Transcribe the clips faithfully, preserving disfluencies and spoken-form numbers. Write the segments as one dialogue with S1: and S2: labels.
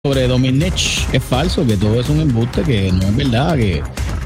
S1: sobre Domenech es falso, que todo es un embuste, que no es verdad, que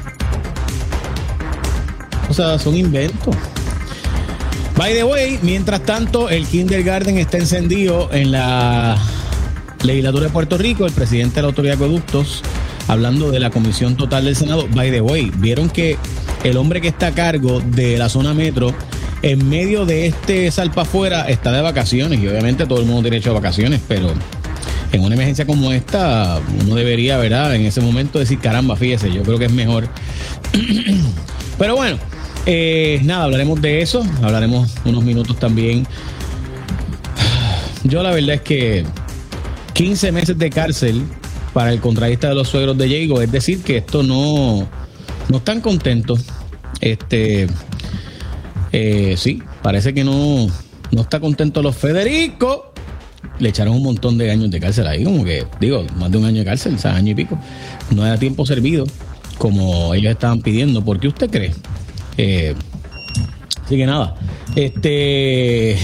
S1: o sea, son inventos. By the way, mientras tanto, el kindergarten está encendido en la legislatura de Puerto Rico. El presidente de la Autoridad de Acueductos, hablando de la Comisión Total del Senado. By the way, vieron que el hombre que está a cargo de la zona metro, en medio de este salpa afuera, está de vacaciones, y obviamente todo el mundo tiene derecho a vacaciones, pero en una emergencia como esta, uno debería, ¿verdad?, en ese momento decir, caramba, fíjese, yo creo que es mejor. Pero bueno, eh, nada, hablaremos de eso, hablaremos unos minutos también. Yo la verdad es que quince meses de cárcel para el contratista de los suegros de Diego, es decir, que esto no, no están contentos. Este, eh, sí, parece que no, no está contento los Federico. Le echaron un montón de años de cárcel ahí, como que, digo, más de un año de cárcel, o sea, año y pico. No era tiempo servido, como ellos estaban pidiendo. ¿Por qué usted cree? Eh, así que nada, este,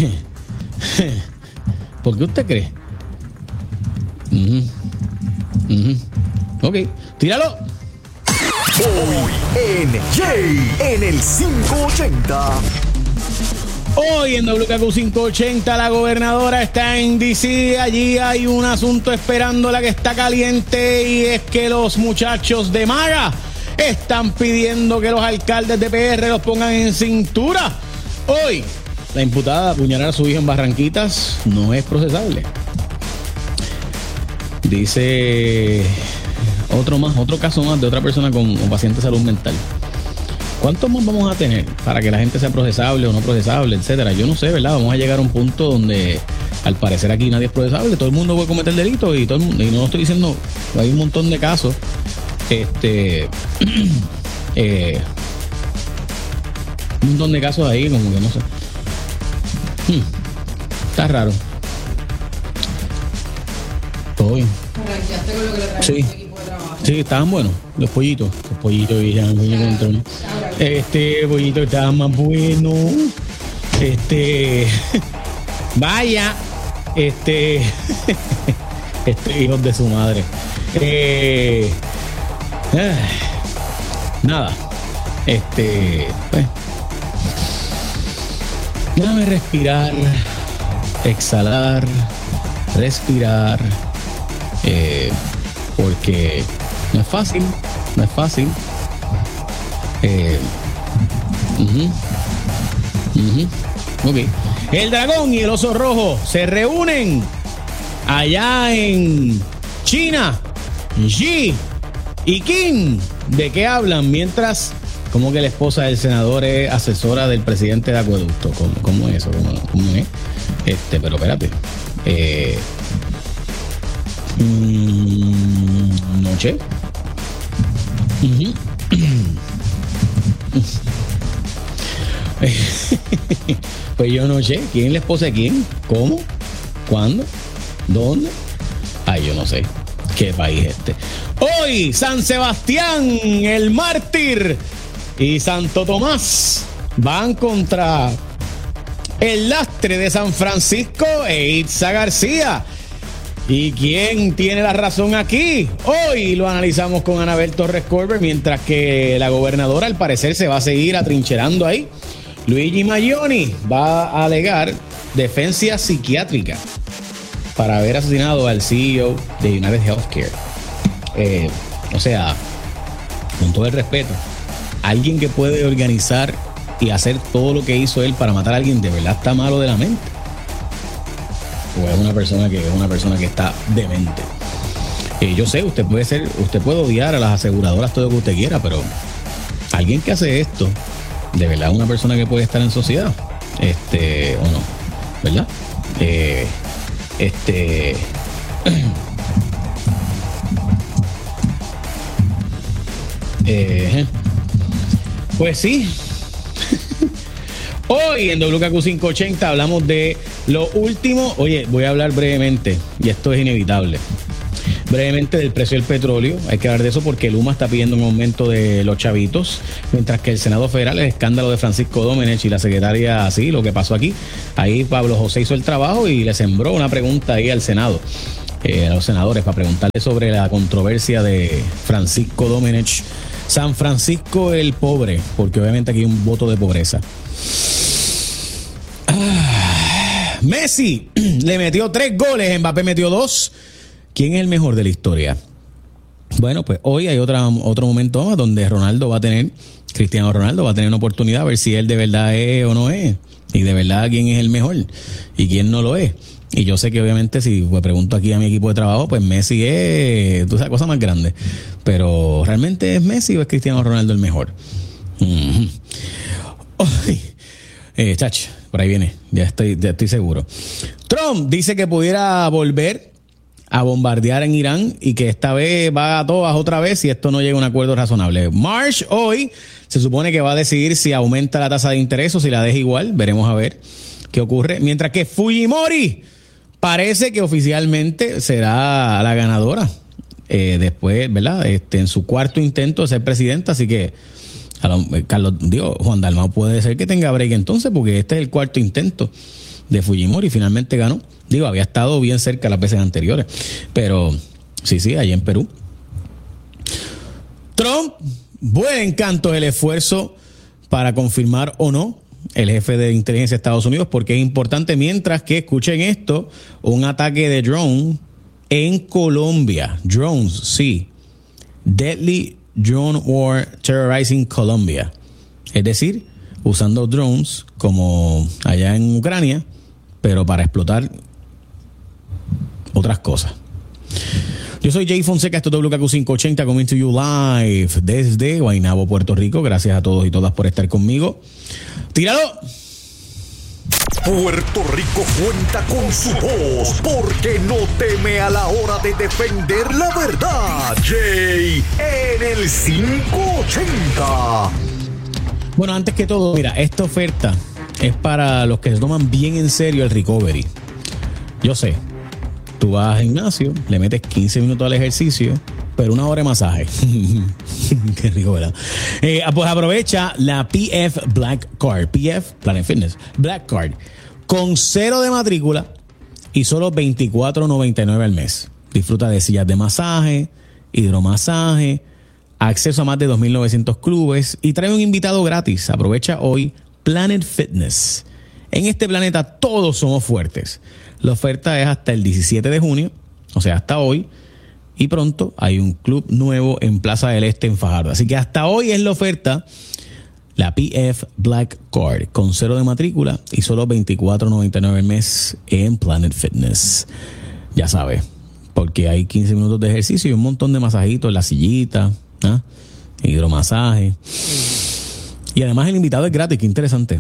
S1: ¿por qué usted cree? Uh-huh. Uh-huh. Ok, tíralo.
S2: Hoy en Jay, en el quinientos ochenta.
S1: Hoy en W K Q quinientos ochenta la gobernadora está en D C. Allí hay un asunto esperándola que está caliente, y es que los muchachos de MAGA están pidiendo que los alcaldes de P R los pongan en cintura. Hoy la imputada de apuñalar a su hijo en Barranquitas no es procesable. Dice otro más, otro caso más de otra persona con, con paciente de salud mental. ¿Cuántos más vamos a tener para que la gente sea procesable o no procesable, etcétera? Yo no sé, ¿verdad? Vamos a llegar a un punto donde al parecer aquí nadie es procesable, todo el mundo puede cometer delitos, y todo el mundo, y no lo estoy diciendo, hay un montón de casos. Este eh, un montón de casos ahí, como que no sé. Hmm, está raro. Todo bien.
S3: ¿Arrancaste con lo que le traes
S1: Sí.
S3: a tu equipo de trabajo?
S1: Sí, estaban buenos los pollitos. Los pollitos y ya, pollo control. Este pollito estaba más bueno. Este. Vaya. Este. Este hijos de su madre. Eh, eh, nada. Este. Pues, déjame respirar. Exhalar. Respirar. Eh, porque no es fácil, no es fácil. Eh, uh-huh, uh-huh, ok. El dragón y el oso rojo se reúnen allá en China. Xi y Kim, ¿de qué hablan? Mientras, como que la esposa del senador es asesora del presidente de Acueducto. ¿Cómo, cómo es eso? ¿Cómo, cómo es? Este, pero espérate. Eh, mm, noche. Uh-huh. Pues yo no sé. ¿Quién es la esposa de quién? ¿Cómo? ¿Cuándo? ¿Dónde? Ay, yo no sé. ¿Qué país es este? Hoy, San Sebastián, el mártir, y Santo Tomás van contra el lastre de San Francisco e Itza García. ¿Y quién tiene la razón aquí? Hoy lo analizamos con Anabel Torres Corber, mientras que la gobernadora al parecer se va a seguir atrincherando ahí. Luigi Maglioni va a alegar defensa psiquiátrica para haber asesinado al C E O de United Healthcare. Eh, o sea, con todo el respeto, alguien que puede organizar y hacer todo lo que hizo él para matar a alguien, ¿de verdad está malo de la mente? O es una persona que es una persona que está demente. Eh, yo sé, usted puede ser, usted puede odiar a las aseguradoras todo lo que usted quiera, pero alguien que hace esto, de verdad es una persona que puede estar en sociedad, este, o no, ¿verdad? Eh, este eh, pues sí. Hoy en W K Q quinientos ochenta hablamos de lo último. Oye, voy a hablar brevemente, y esto es inevitable, brevemente del precio del petróleo. Hay que hablar de eso porque Luma está pidiendo un aumento de los chavitos, mientras que el Senado Federal, el escándalo de Francisco Domenech y la secretaria, así, lo que pasó aquí. Ahí Pablo José hizo el trabajo y le sembró una pregunta ahí al Senado. eh, a los senadores para preguntarle sobre la controversia de Francisco Domenech. San Francisco el pobre, porque obviamente aquí hay un voto de pobreza. Ah, Messi le metió tres goles, Mbappé metió dos. ¿Quién es el mejor de la historia? Bueno, pues hoy hay otra, otro momento más donde Ronaldo va a tener, Cristiano Ronaldo va a tener una oportunidad a ver si él de verdad es o no es. Y de verdad quién es el mejor y quién no lo es. Y yo sé que obviamente si me pregunto aquí a mi equipo de trabajo, pues Messi es, tú sabes, cosa más grande. Pero ¿realmente es Messi o es Cristiano Ronaldo el mejor? Mm-hmm. Ay, eh, chach, por ahí viene, ya estoy, ya estoy seguro. Trump dice que pudiera volver a bombardear en Irán y que esta vez va a todas otra vez si esto no llega a un acuerdo razonable. March hoy se supone que va a decidir si aumenta la tasa de interés o si la deja igual. Veremos a ver qué ocurre. Mientras que Fujimori parece que oficialmente será la ganadora eh, después, ¿verdad? Este, en su cuarto intento de ser presidenta, así que a lo, Carlos, digo, Juan Dalmau puede ser que tenga break entonces, porque este es el cuarto intento de Fujimori, finalmente ganó. Digo, había estado bien cerca las veces anteriores, pero sí, sí, allá en Perú. Trump, buen encanto el esfuerzo para confirmar o no el jefe de inteligencia de Estados Unidos, porque es importante, mientras que, escuchen esto, un ataque de drone en Colombia. Drones, sí. Deadly Drone War Terrorizing Colombia. Es decir, usando drones como allá en Ucrania, pero para explotar otras cosas. Yo soy Jay Fonseca, esto es W K Q quinientos ochenta, coming to you live desde Guaynabo, Puerto Rico. Gracias a todos y todas por estar conmigo. ¡Tíralo!
S2: Puerto Rico cuenta con su voz, porque no teme a la hora de defender la verdad. Jay en el quinientos ochenta.
S1: Bueno, antes que todo, mira, esta oferta es para los que se toman bien en serio el recovery. Yo sé, tú vas al gimnasio, le metes quince minutos al ejercicio, pero una hora de masaje. Qué rico, ¿verdad? Eh, pues aprovecha la P F Black Card. P F, Planet Fitness, Black Card. Con cero de matrícula y solo veinticuatro noventa y nueve al mes. Disfruta de sillas de masaje, hidromasaje, acceso a más de dos mil novecientos clubes y trae un invitado gratis. Aprovecha hoy Planet Fitness. En este planeta todos somos fuertes. La oferta es hasta el diecisiete de junio, o sea, hasta hoy. Y pronto hay un club nuevo en Plaza del Este en Fajardo. Así que hasta hoy es la oferta, la P F Black Card, con cero de matrícula y solo veinticuatro noventa y nueve al mes en Planet Fitness. Ya sabes, porque hay quince minutos de ejercicio y un montón de masajitos en la sillita, ¿eh? Hidromasaje. Y además el invitado es gratis, qué interesante.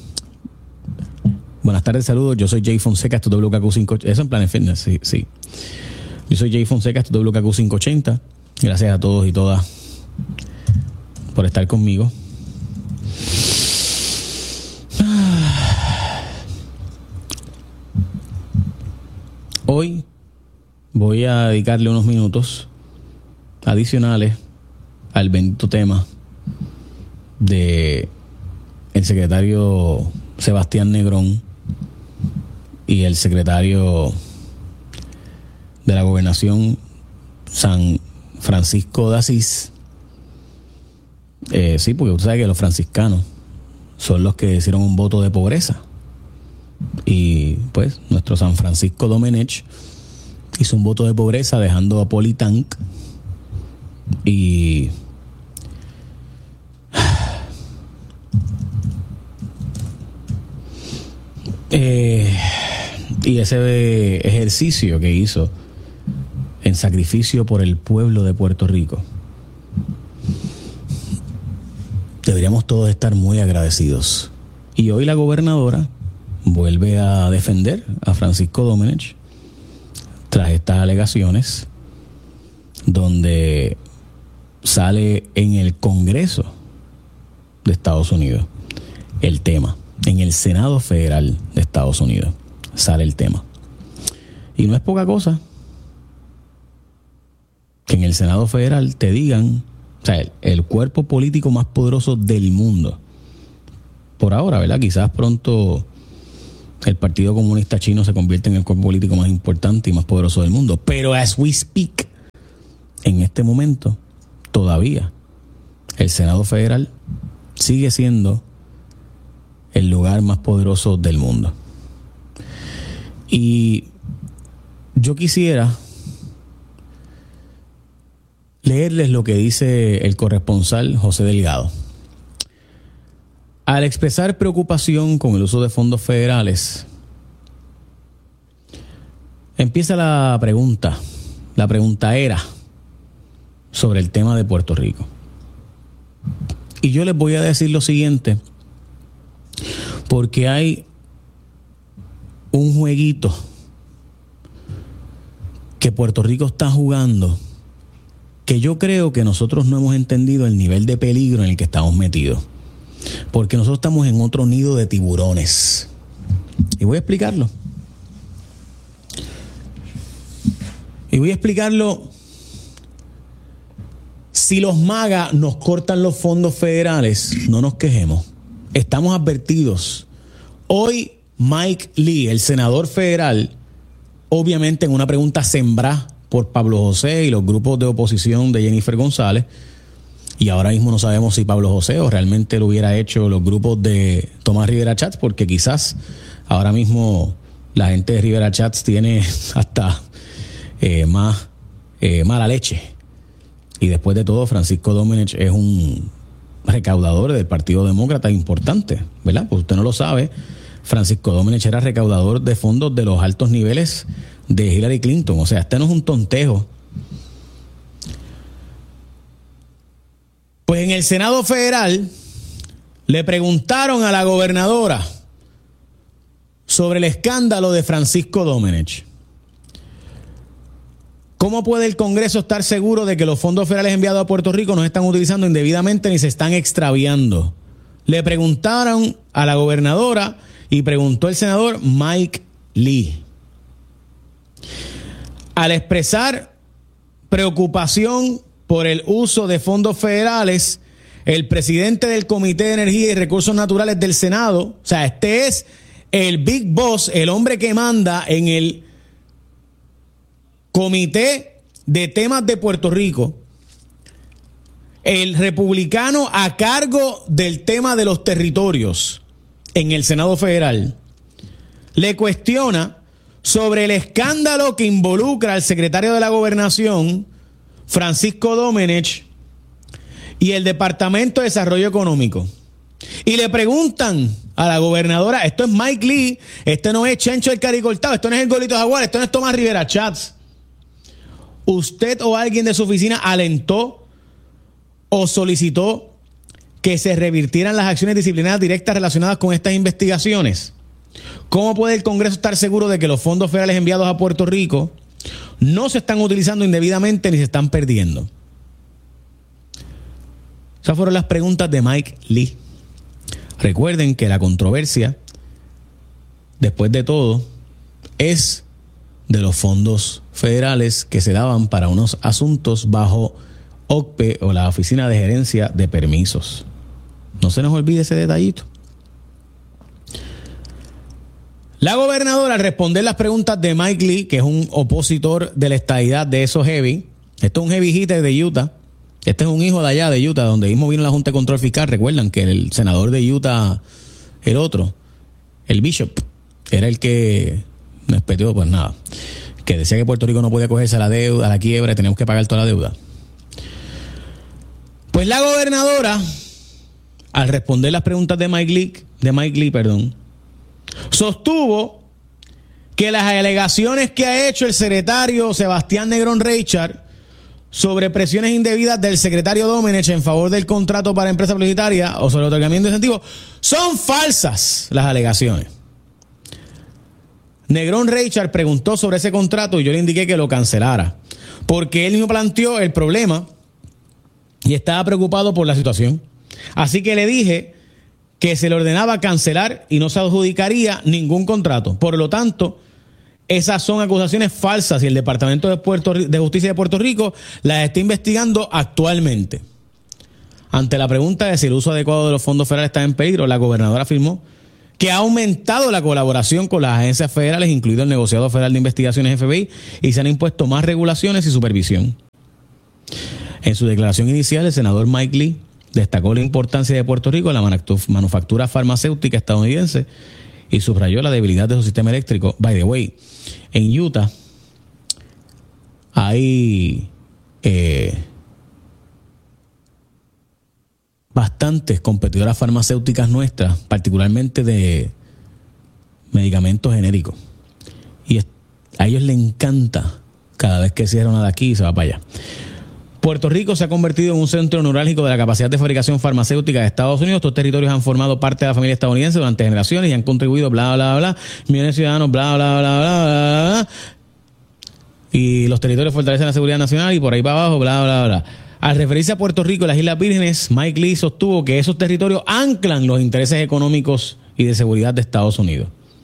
S1: Buenas tardes, saludos. Yo soy Jay Fonseca, esto es W K Q quinientos ochenta. Eso en Planet Fitness, sí, sí. Yo soy Jay Fonseca, esto es W K Q quinientos ochenta. Gracias a todos y todas por estar conmigo. Hoy voy a dedicarle unos minutos adicionales al bendito tema de el secretario Sebastián Negrón y el secretario de la Gobernación San Francisco de Asís. Eh, sí, porque usted sabe que los franciscanos son los que hicieron un voto de pobreza. Y pues nuestro San Francisco Domenech hizo un voto de pobreza dejando a Politank. Y eh, y ese ejercicio que hizo en sacrificio por el pueblo de Puerto Rico, deberíamos todos estar muy agradecidos. Y hoy la gobernadora vuelve a defender a Francisco Domenech tras estas alegaciones, donde sale en el Congreso de Estados Unidos el tema, en el Senado Federal de Estados Unidos sale el tema. Y no es poca cosa que en el Senado Federal te digan, o sea, el, el cuerpo político más poderoso del mundo, por ahora, ¿verdad? Quizás pronto el Partido Comunista Chino se convierte en el cuerpo político más importante y más poderoso del mundo. Pero as we speak, en este momento, todavía, el Senado Federal sigue siendo el lugar más poderoso del mundo. Y yo quisiera leerles lo que dice el corresponsal José Delgado. Al expresar preocupación con el uso de fondos federales, empieza la pregunta, la preguntaera sobre el tema de Puerto Rico. Y yo les voy a decir lo siguiente, porque hay un jueguito que Puerto Rico está jugando que yo creo que nosotros no hemos entendido el nivel de peligro en el que estamos metidos. Porque nosotros estamos en otro nido de tiburones. Y voy a explicarlo. Y voy a explicarlo. Si los magas nos cortan los fondos federales, no nos quejemos. Estamos advertidos. Hoy Mike Lee, el senador federal, obviamente en una pregunta sembrada por Pablo José y los grupos de oposición de Jennifer González, y ahora mismo no sabemos si Pablo José o realmente lo hubiera hecho los grupos de Tomás Rivera Chats, porque quizás ahora mismo la gente de Rivera Chats tiene hasta eh, más eh, mala leche. Y después de todo, Francisco Domenech es un recaudador del Partido Demócrata importante, ¿verdad? Pues usted no lo sabe. Francisco Domenech era recaudador de fondos de los altos niveles de Hillary Clinton. O sea, este no es un tontejo. Pues en el Senado Federal le preguntaron a la gobernadora sobre el escándalo de Francisco Domenech. ¿Cómo puede el Congreso estar seguro de que los fondos federales enviados a Puerto Rico no se están utilizando indebidamente ni se están extraviando? Le preguntaron a la gobernadora y preguntó el senador Mike Lee. Al expresar preocupación por el uso de fondos federales, el presidente del Comité de Energía y Recursos Naturales del Senado, o sea, este es el Big Boss, el hombre que manda en el Comité de Temas de Puerto Rico, el republicano a cargo del tema de los territorios en el Senado Federal, le cuestiona sobre el escándalo que involucra al secretario de la Gobernación, Francisco Domenech, y el Departamento de Desarrollo Económico. Y le preguntan a la gobernadora, esto es Mike Lee, este no es Chencho el Caricortado, esto no es el Golito Jaguar, esto no es Tomás Rivera Chats. ¿Usted o alguien de su oficina alentó o solicitó que se revirtieran las acciones disciplinarias directas relacionadas con estas investigaciones? ¿Cómo puede el Congreso estar seguro de que los fondos federales enviados a Puerto Rico no se están utilizando indebidamente ni se están perdiendo? Esas fueron las preguntas de Mike Lee. Recuerden que la controversia, después de todo, es de los fondos federales que se daban para unos asuntos bajo O C P E o la Oficina de Gerencia de Permisos. No se nos olvide ese detallito. La gobernadora, al responder las preguntas de Mike Lee, que es un opositor de la estadidad de esos heavy, esto es un heavy hitter de Utah, este es un hijo de allá de Utah, donde mismo vino la Junta de Control Fiscal. Recuerdan que el senador de Utah, el otro, el Bishop, era el que nos espetió, pues nada, que decía que Puerto Rico no podía cogerse a la deuda, a la quiebra, y teníamos que pagar toda la deuda. Pues la gobernadora, al responder las preguntas de Mike Lee, de Mike Lee, perdón, sostuvo que las alegaciones que ha hecho el secretario Sebastián Negrón Reichard sobre presiones indebidas del secretario Domenech en favor del contrato para empresa publicitaria o sobre el otorgamiento de incentivos son falsas. Las alegaciones. Negrón Reichard preguntó sobre ese contrato y yo le indiqué que lo cancelara, porque él mismo planteó el problema y estaba preocupado por la situación. Así que le dije que se le ordenaba cancelar y no se adjudicaría ningún contrato. Por lo tanto, esas son acusaciones falsas y el Departamento de, Puerto, de Justicia de Puerto Rico las está investigando actualmente. Ante la pregunta de si el uso adecuado de los fondos federales está en peligro, la gobernadora afirmó que ha aumentado la colaboración con las agencias federales, incluido el negociado federal de investigaciones F B I, y se han impuesto más regulaciones y supervisión. En su declaración inicial, el senador Mike Lee destacó la importancia de Puerto Rico en la manufactura farmacéutica estadounidense y subrayó la debilidad de su sistema eléctrico. By the way, en Utah hay eh, bastantes competidoras farmacéuticas nuestras, particularmente de medicamentos genéricos. Y a ellos les encanta cada vez que cierra una de aquí y se va para allá. Puerto Rico se ha convertido en un centro neurálgico de la capacidad de fabricación farmacéutica de Estados Unidos. Estos territorios han formado parte de la familia estadounidense durante generaciones y han contribuido, bla, bla, bla, millones de ciudadanos, bla, bla, bla, bla, bla, bla. Y los territorios fortalecen la seguridad nacional y por ahí para abajo, bla, bla, bla. Al referirse a Puerto Rico y las Islas Vírgenes, Mike Lee sostuvo que esos territorios anclan los intereses económicos y de seguridad de Estados Unidos.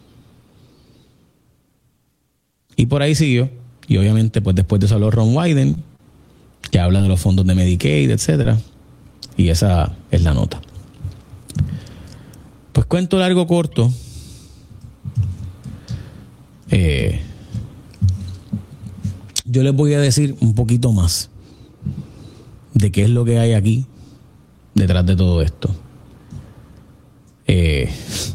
S1: Y por ahí siguió. Y obviamente, pues después de eso habló Ron Wyden, que habla de los fondos de Medicaid, etcétera. Y esa es la nota. Pues cuento largo corto. Eh, yo les voy a decir un poquito más de qué es lo que hay aquí detrás de todo esto. Eh,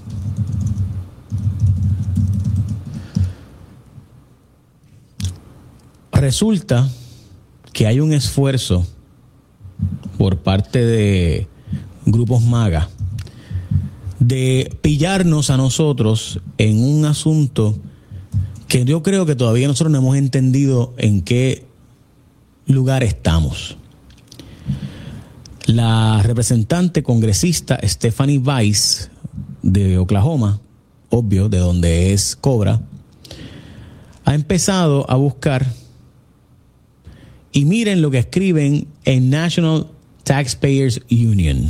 S1: resulta que hay un esfuerzo por parte de grupos MAGA de pillarnos a nosotros en un asunto que yo creo que todavía nosotros no hemos entendido en qué lugar estamos. La representante congresista Stephanie Weiss de Oklahoma, obvio, de donde es Cobra, ha empezado a buscar. Y miren lo que escriben en National Taxpayers Union.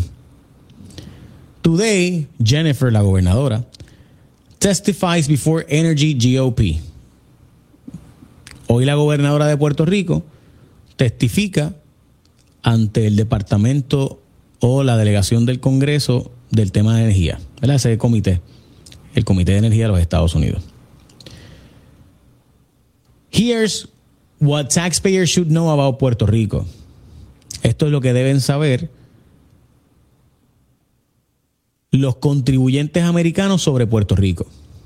S1: Today, Jennifer, la gobernadora, testifies before Energy G O P. Hoy la gobernadora de Puerto Rico testifica ante el departamento o la delegación del Congreso del tema de energía, ¿verdad? Ese comité, el Comité de Energía de los Estados Unidos. Here's what taxpayers should know about Puerto Rico. Esto es lo que deben saber los contribuyentes americanos sobre Puerto Rico.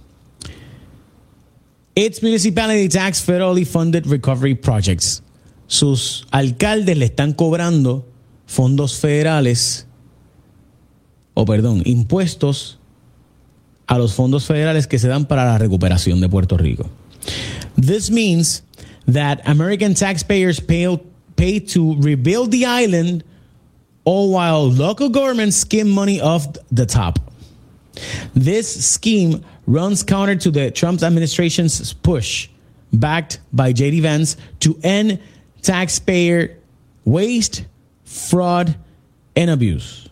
S1: Its municipality tax federally funded recovery projects. Sus alcaldes le están cobrando fondos federales, o perdón, impuestos a los fondos federales que se dan para la recuperación de Puerto Rico. This means that American taxpayers pay, pay to rebuild the island, all while local governments skim money off the top. This scheme runs counter to the Trump administration's push, backed by J D Vance, to end taxpayer waste, fraud, and abuse.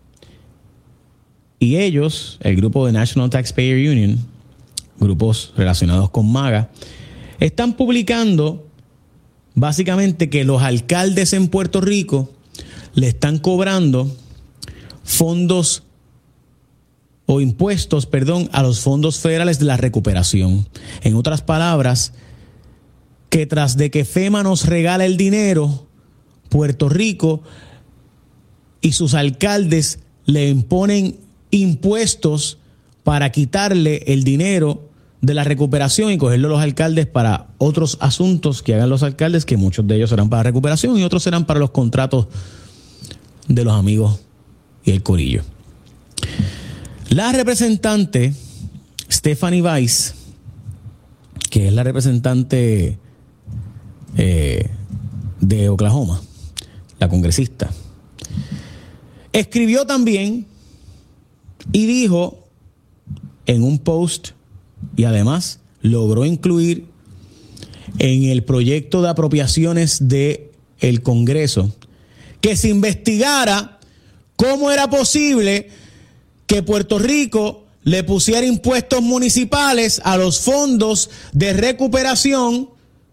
S1: Y ellos, el grupo de National Taxpayer Union, grupos relacionados con MAGA, están publicando básicamente que los alcaldes en Puerto Rico le están cobrando fondos o impuestos, perdón, a los fondos federales de la recuperación. En otras palabras, que tras de que FEMA nos regala el dinero, Puerto Rico y sus alcaldes le imponen impuestos para quitarle el dinero de la recuperación y cogerlo a los alcaldes para otros asuntos que hagan los alcaldes, que muchos de ellos serán para recuperación y otros serán para los contratos de los amigos y el corillo. La representante Stephanie Weiss, que es la representante eh, de Oklahoma, la congresista, escribió también y dijo en un post, y además logró incluir en el proyecto de apropiaciones del Congreso, que se investigara cómo era posible que Puerto Rico le pusiera impuestos municipales a los fondos de recuperación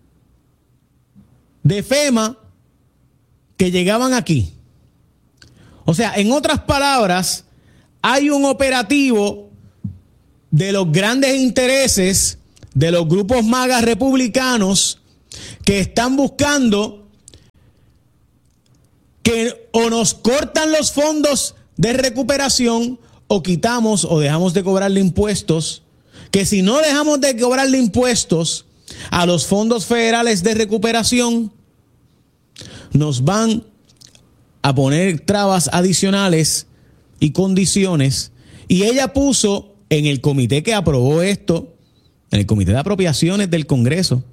S1: de FEMA que llegaban aquí. O sea, en otras palabras, hay un operativo de los grandes intereses de los grupos magas republicanos que están buscando que o nos cortan los fondos de recuperación o quitamos o dejamos de cobrarle impuestos, que si no dejamos de cobrarle impuestos a los fondos federales de recuperación, nos van a poner trabas adicionales y condiciones. Y ella puso en el comité que aprobó esto, en el comité de apropiaciones del Congreso,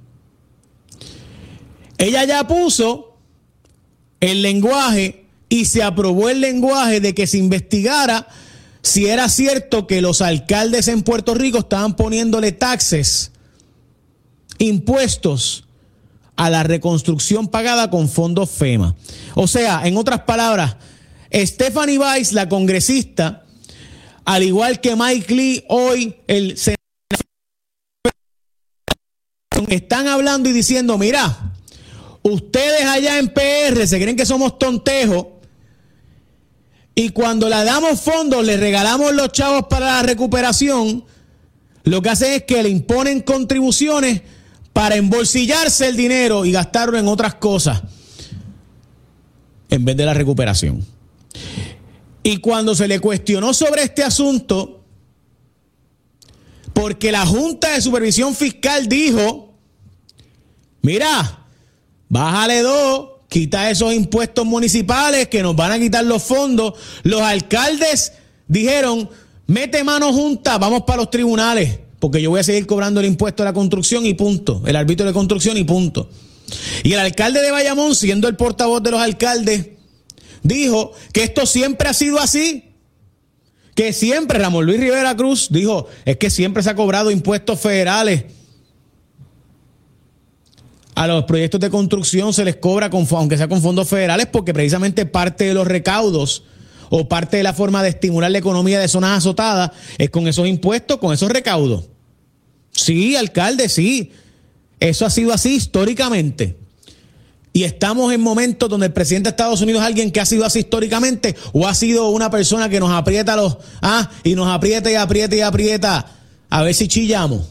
S1: ella ya puso el lenguaje y se aprobó el lenguaje de que se investigara si era cierto que los alcaldes en Puerto Rico estaban poniéndole taxes, impuestos a la reconstrucción pagada con fondos FEMA. O sea, en otras palabras, Stephanie Weiss, la congresista, al igual que Mike Lee, hoy el senador, están hablando y diciendo, mira, ustedes allá en P R se creen que somos tontejos y cuando le damos fondos, le regalamos los chavos para la recuperación, lo que hacen es que le imponen contribuciones para embolsillarse el dinero y gastarlo en otras cosas en vez de la recuperación. Y cuando se le cuestionó sobre este asunto, porque la Junta de Supervisión Fiscal dijo, mira, bájale dos, quita esos impuestos municipales que nos van a quitar los fondos. Los alcaldes dijeron, mete mano junta, vamos para los tribunales, porque yo voy a seguir cobrando el impuesto de la construcción y punto, el arbitrio de construcción y punto. Y el alcalde de Bayamón, siendo el portavoz de los alcaldes, dijo que esto siempre ha sido así, que siempre, Ramón Luis Rivera Cruz dijo, es que siempre se ha cobrado impuestos federales. A los proyectos de construcción se les cobra, con, aunque sea con fondos federales, porque precisamente parte de los recaudos o parte de la forma de estimular la economía de zonas azotadas es con esos impuestos, con esos recaudos. Sí, alcalde, sí. Eso ha sido así históricamente. Y estamos en momentos donde el presidente de Estados Unidos es alguien que ha sido así históricamente o ha sido una persona que nos aprieta los... Ah, y nos aprieta y aprieta y aprieta a ver si chillamos.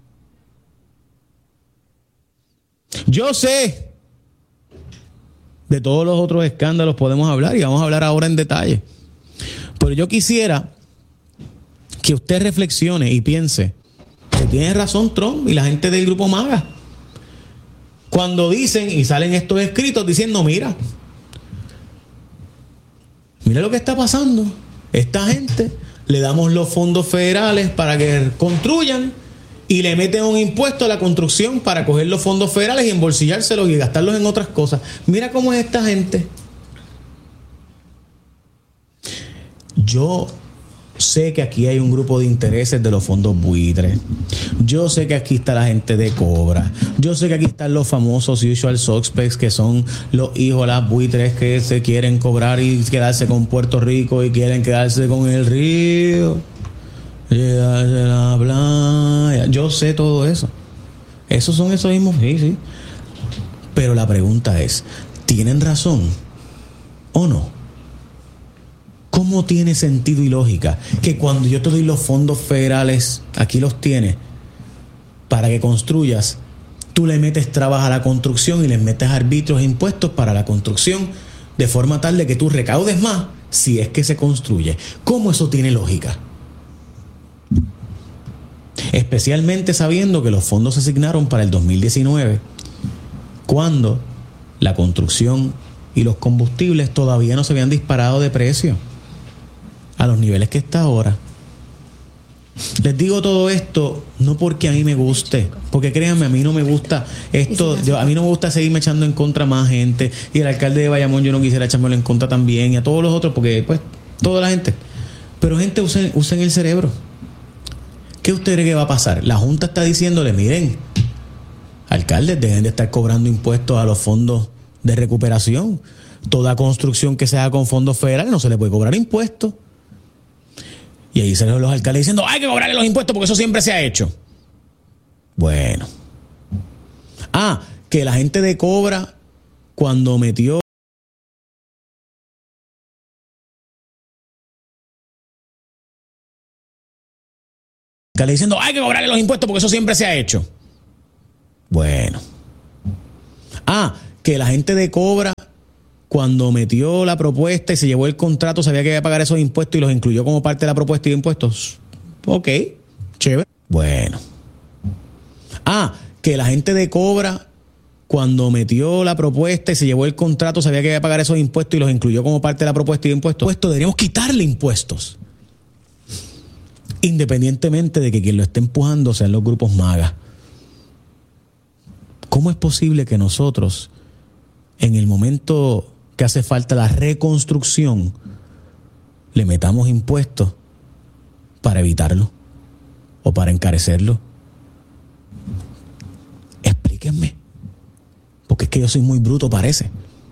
S1: Yo sé, de todos los otros escándalos podemos hablar y vamos a hablar ahora en detalle. Pero yo quisiera que usted reflexione y piense que tiene razón Trump y la gente del Grupo MAGA. Cuando dicen y salen estos escritos diciendo, mira, mira lo que está pasando. Esta gente le damos los fondos federales para que construyan y le meten un impuesto a la construcción para coger los fondos federales y embolsillárselos y gastarlos en otras cosas. Mira cómo es esta gente. Yo sé que aquí hay un grupo de intereses de los fondos buitres. Yo sé que aquí está la gente de Cobra. Yo sé que aquí están los famosos usual suspects, que son los hijos de las buitres que se quieren cobrar y quedarse con Puerto Rico y quieren quedarse con el río. Llegarse a la playa. Yo sé todo eso. Esos son esos mismos. Sí, sí. Pero la pregunta es, ¿tienen razón o no? ¿Cómo tiene sentido y lógica que cuando yo te doy los fondos federales, aquí los tienes, para que construyas, tú le metes trabas a la construcción y le metes arbitrios e impuestos para la construcción, de forma tal de que tú recaudes más si es que se construye? ¿Cómo eso tiene lógica? Especialmente sabiendo que los fondos se asignaron para el dos mil diecinueve, cuando la construcción y los combustibles todavía no se habían disparado de precio a los niveles que está ahora. Les digo todo esto no porque a mí me guste, porque créanme, a mí no me gusta esto, yo, a mí no me gusta seguirme echando en contra más gente, y el alcalde de Bayamón yo no quisiera echármelo en contra también, y a todos los otros, porque pues toda la gente, pero gente, usen, usen el cerebro. ¿Qué usted cree que va a pasar? La Junta está diciéndole, miren, alcaldes, dejen de estar cobrando impuestos a los fondos de recuperación. Toda construcción que se haga con fondos federales no se le puede cobrar impuestos. Y ahí salen los alcaldes diciendo, hay que cobrarle los impuestos porque eso siempre se ha hecho. Bueno. Ah, que la gente de Cobra, cuando metió Sale diciendo, hay que cobrarle los impuestos porque eso siempre se ha hecho. Bueno. Ah, que la gente de Cobra, cuando metió la propuesta y se llevó el contrato, sabía que iba a pagar esos impuestos y los incluyó como parte de la propuesta de impuestos. Ok, chévere. Bueno. Ah, que la gente de Cobra, cuando metió la propuesta y se llevó el contrato, sabía que iba a pagar esos impuestos y los incluyó como parte de la propuesta de impuestos. Esto deberíamos quitarle impuestos. Independientemente de que quien lo esté empujando sean los grupos MAGA. ¿Cómo es posible que nosotros, en el momento que hace falta la reconstrucción, le metamos impuestos para evitarlo o para encarecerlo? Explíquenme. Porque es que yo soy muy bruto, parece.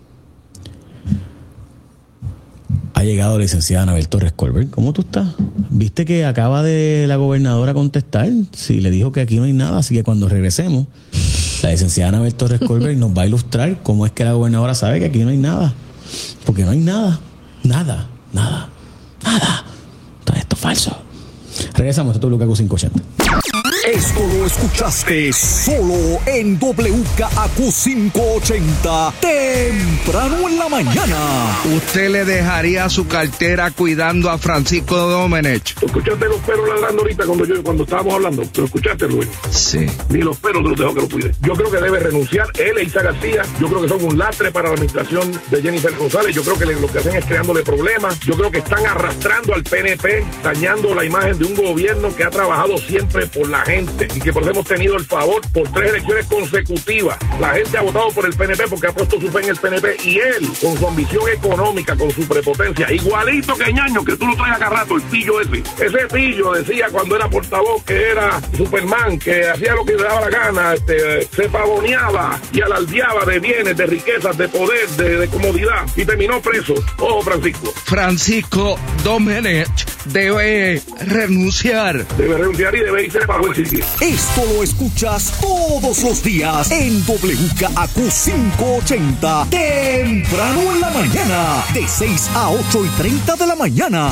S1: Ha llegado la licenciada Anabel Torres Colbert. ¿Cómo tú estás? ¿Viste que acaba de la gobernadora contestar? Sí, le dijo que aquí no hay nada, así que cuando regresemos, la licenciada Anabel Torres Colbert nos va a ilustrar cómo es que la gobernadora sabe que aquí no hay nada. Porque no hay nada. Nada, nada, nada. Todo esto es falso. Regresamos a W K Q quinientos ochenta.
S2: Esto lo escuchaste solo en W K Q quinientos ochenta, temprano en la mañana.
S4: ¿Usted le dejaría su cartera cuidando a Francisco Domenech?
S5: ¿Tú escuchaste los perros ladrando ahorita cuando yo cuando estábamos hablando? ¿Tú escuchaste, Luis?
S4: Sí.
S5: Ni los perros te los dejó que lo cuide. Yo creo que debe renunciar él e Isa García. Yo creo que son un lastre para la administración de Jennifer González. Yo creo que lo que hacen es creándole problemas. Yo creo que están arrastrando al P N P, dañando la imagen de un gobierno que ha trabajado siempre por la gente y que por eso hemos tenido el favor por tres elecciones consecutivas. La gente ha votado por el P N P porque ha puesto su fe en el P N P y él, con su ambición económica, con su prepotencia, igualito que Ñaño, que tú lo traes acá rato, el pillo ese. Ese pillo decía cuando era portavoz que era Superman, que hacía lo que le daba la gana, este, se pavoneaba y alardeaba de bienes, de riquezas, de poder, de, de comodidad y terminó preso. Ojo, Francisco.
S4: Francisco Domenech debe renunciar.
S5: Debe renunciar y debe irse para buen sitio.
S2: Esto lo escuchas todos los días en W K Q quinientos ochenta, temprano en la mañana, de seis a ocho y treinta de la mañana.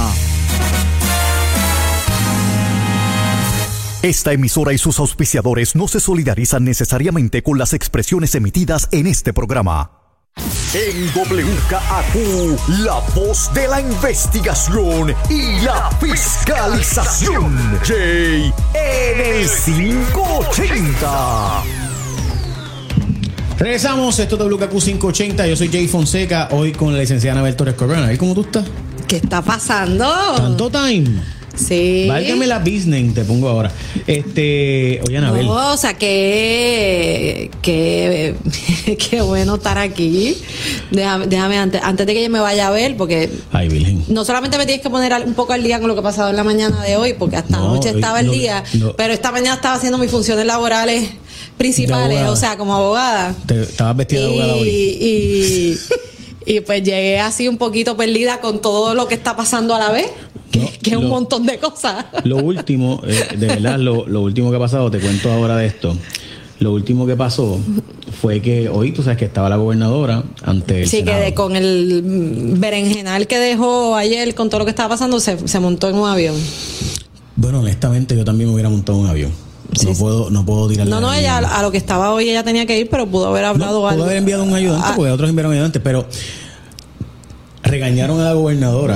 S2: Esta emisora y sus auspiciadores no se solidarizan necesariamente con las expresiones emitidas en este programa. En W K Q, la voz de la investigación y la fiscalización. Jay en el quinientos ochenta.
S1: Regresamos, esto es W K Q quinientos ochenta. Yo soy Jay Fonseca, hoy con la licenciada Anabel Torres Colbert. ¿Cómo tú estás?
S6: ¿Qué está pasando?
S1: ¿Tanto time?
S6: Sí.
S1: Válgame la business, te pongo ahora. Este, oye, Anabel.
S6: No, o sea, que, que, qué bueno estar aquí. Déjame, déjame antes, antes de que yo me vaya a ver, porque
S1: ay, Virgen.
S6: No solamente me tienes que poner un poco al día con lo que ha pasado en la mañana de hoy, porque hasta
S1: no,
S6: anoche estaba el
S1: no,
S6: día,
S1: no.
S6: pero esta mañana estaba haciendo mis funciones laborales principales, o sea, como abogada.
S1: Te, estabas vestida de abogada hoy.
S6: Y, y pues llegué así un poquito perdida con todo lo que está pasando a la vez. Que, no, que es un lo, montón de cosas.
S1: Lo último, eh, de verdad, lo, lo último que ha pasado, te cuento ahora de esto. Lo último que pasó fue que hoy, tú sabes que estaba la gobernadora ante el
S6: Sí,
S1: Senado.
S6: que de, con el berenjenal que dejó ayer, con todo lo que estaba pasando, se, se montó en un avión.
S1: Bueno, honestamente, yo también me hubiera montado en un avión.
S6: Sí,
S1: no
S6: sí.
S1: puedo, no puedo tirarle.
S6: No, no, ella a lo que estaba hoy ella tenía que ir, pero pudo haber hablado
S1: no,
S6: algo.
S1: Pudo haber enviado un ayudante,
S6: ah,
S1: porque otros enviaron ayudantes, pero regañaron a la gobernadora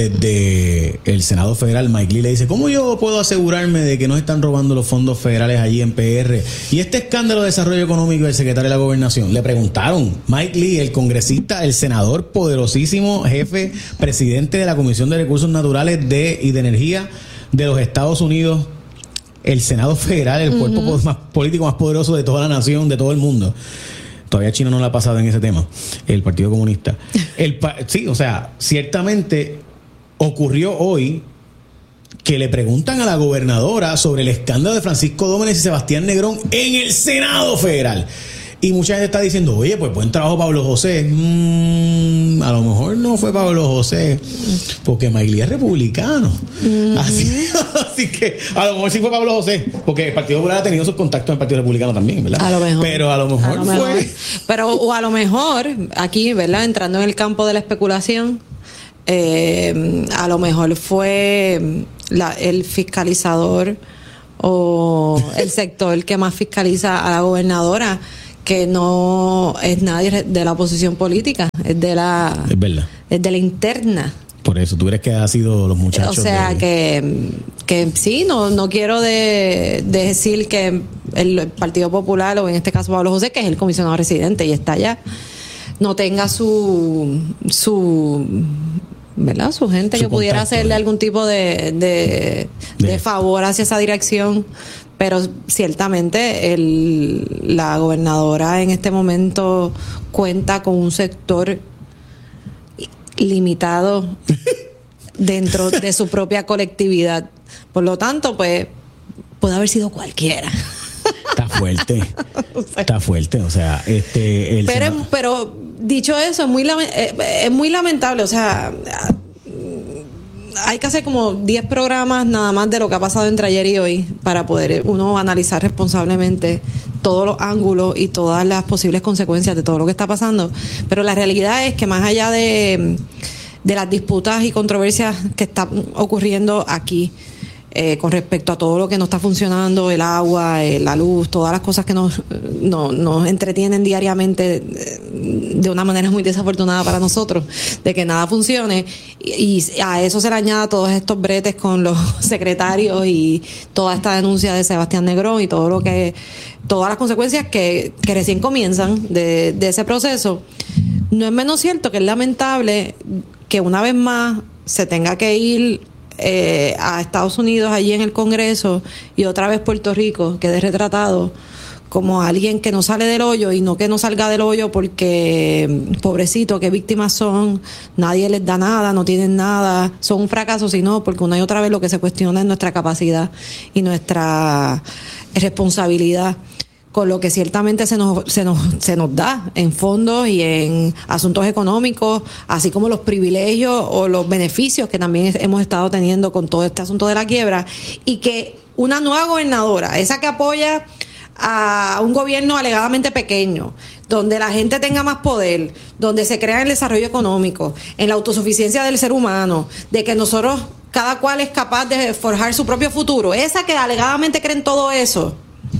S1: desde el Senado Federal. Mike Lee le dice, ¿cómo yo puedo asegurarme de que no están robando los fondos federales allí en P R? Y este escándalo de desarrollo económico del secretario de la Gobernación. Le preguntaron, Mike Lee, el congresista, el senador poderosísimo, jefe, presidente de la Comisión de Recursos Naturales de, y de Energía de los Estados Unidos, el Senado Federal, el cuerpo uh-huh. más político más poderoso de toda la nación, de todo el mundo. Todavía China no le ha pasado en ese tema, el Partido Comunista. El pa- sí, o sea, ciertamente ocurrió hoy que le preguntan a la gobernadora sobre el escándalo de Francisco Domenech y Sebastián Negrón en el Senado Federal. Y mucha gente está diciendo, oye, pues buen trabajo Pablo José. Mm, a lo mejor no fue Pablo José, porque Mike Lee es republicano. Mm-hmm. Así, así que a lo mejor sí fue Pablo José, porque el Partido Popular ha tenido sus contactos en el Partido Republicano también, ¿verdad?
S6: A lo mejor.
S1: Pero a lo mejor, a lo
S6: mejor
S1: fue.
S6: fue. Pero, o a lo mejor, aquí, ¿verdad? Entrando en el campo de la especulación, eh, a lo mejor fue la, el fiscalizador o el sector que más fiscaliza a la gobernadora, que no es nadie de la oposición política, es de la,
S1: es verdad,
S6: es de la interna.
S1: Por eso, ¿tú crees que ha sido los muchachos?
S6: O sea,
S1: de...
S6: que, que sí, no, no quiero de, de decir que el Partido Popular, o en este caso Pablo José, que es el comisionado residente y está allá, no tenga su, su ¿verdad? Su gente
S1: Su
S6: que pudiera
S1: contacto,
S6: hacerle
S1: ¿eh?
S6: algún tipo de, de, de,
S1: De-
S6: favor hacia esa dirección. Pero ciertamente el, la gobernadora en este momento cuenta con un sector limitado dentro de su propia colectividad. Por lo tanto, pues, puede haber sido cualquiera.
S1: Está fuerte. Está fuerte. O sea, este. El
S6: Pero,
S1: Senado-
S6: pero dicho eso, es muy, lame- eh, es muy lamentable. O sea, hay que hacer como diez programas nada más de lo que ha pasado entre ayer y hoy para poder uno analizar responsablemente todos los ángulos y todas las posibles consecuencias de todo lo que está pasando. Pero la realidad es que más allá de, de las disputas y controversias que están ocurriendo aquí, eh, con respecto a todo lo que no está funcionando, el agua, eh, la luz, todas las cosas que nos, no, nos entretienen diariamente eh, de una manera muy desafortunada para nosotros, de que nada funcione, y, y a eso se le añada todos estos bretes con los secretarios y toda esta denuncia de Sebastián Negrón y todo lo que, todas las consecuencias que, que recién comienzan de, de ese proceso. No es menos cierto que es lamentable que una vez más se tenga que ir Eh, a Estados Unidos, allí en el Congreso, y otra vez Puerto Rico quede retratado como alguien que no sale del hoyo, y no que no salga del hoyo porque, pobrecito, qué víctimas son, nadie les da nada, no tienen nada, son un fracaso, sino porque una y otra vez lo que se cuestiona es nuestra capacidad y nuestra responsabilidad con lo que ciertamente se nos, se nos, se nos da en fondos y en asuntos económicos, así como los privilegios o los beneficios que también hemos estado teniendo con todo este asunto de la quiebra, y que una nueva gobernadora, esa que apoya a un gobierno alegadamente pequeño, donde la gente tenga más poder, donde se crea el desarrollo económico, en la autosuficiencia del ser humano, de que nosotros, cada cual es capaz de forjar su propio futuro, esa que alegadamente cree en todo eso,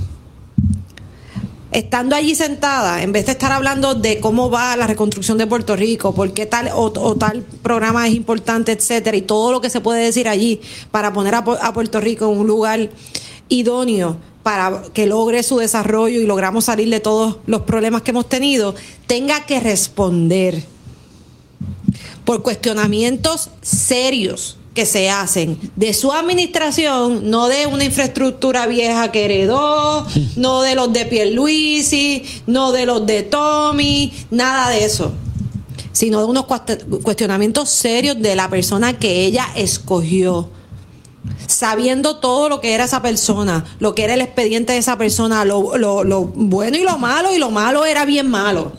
S6: estando allí sentada, en vez de estar hablando de cómo va la reconstrucción de Puerto Rico, por qué tal o, o tal programa es importante, etcétera, y todo lo que se puede decir allí para poner a, a Puerto Rico en un lugar idóneo para que logre su desarrollo y logramos salir de todos los problemas que hemos tenido, tenga que responder por cuestionamientos serios que se hacen de su administración, no de una infraestructura vieja que heredó, no de los de Pierluisi, no de los de Tommy, nada de eso, sino de unos cuestionamientos serios de la persona que ella escogió, sabiendo todo lo que era esa persona, lo que era el expediente de esa persona, lo, lo, lo bueno y lo malo, y lo malo era bien malo.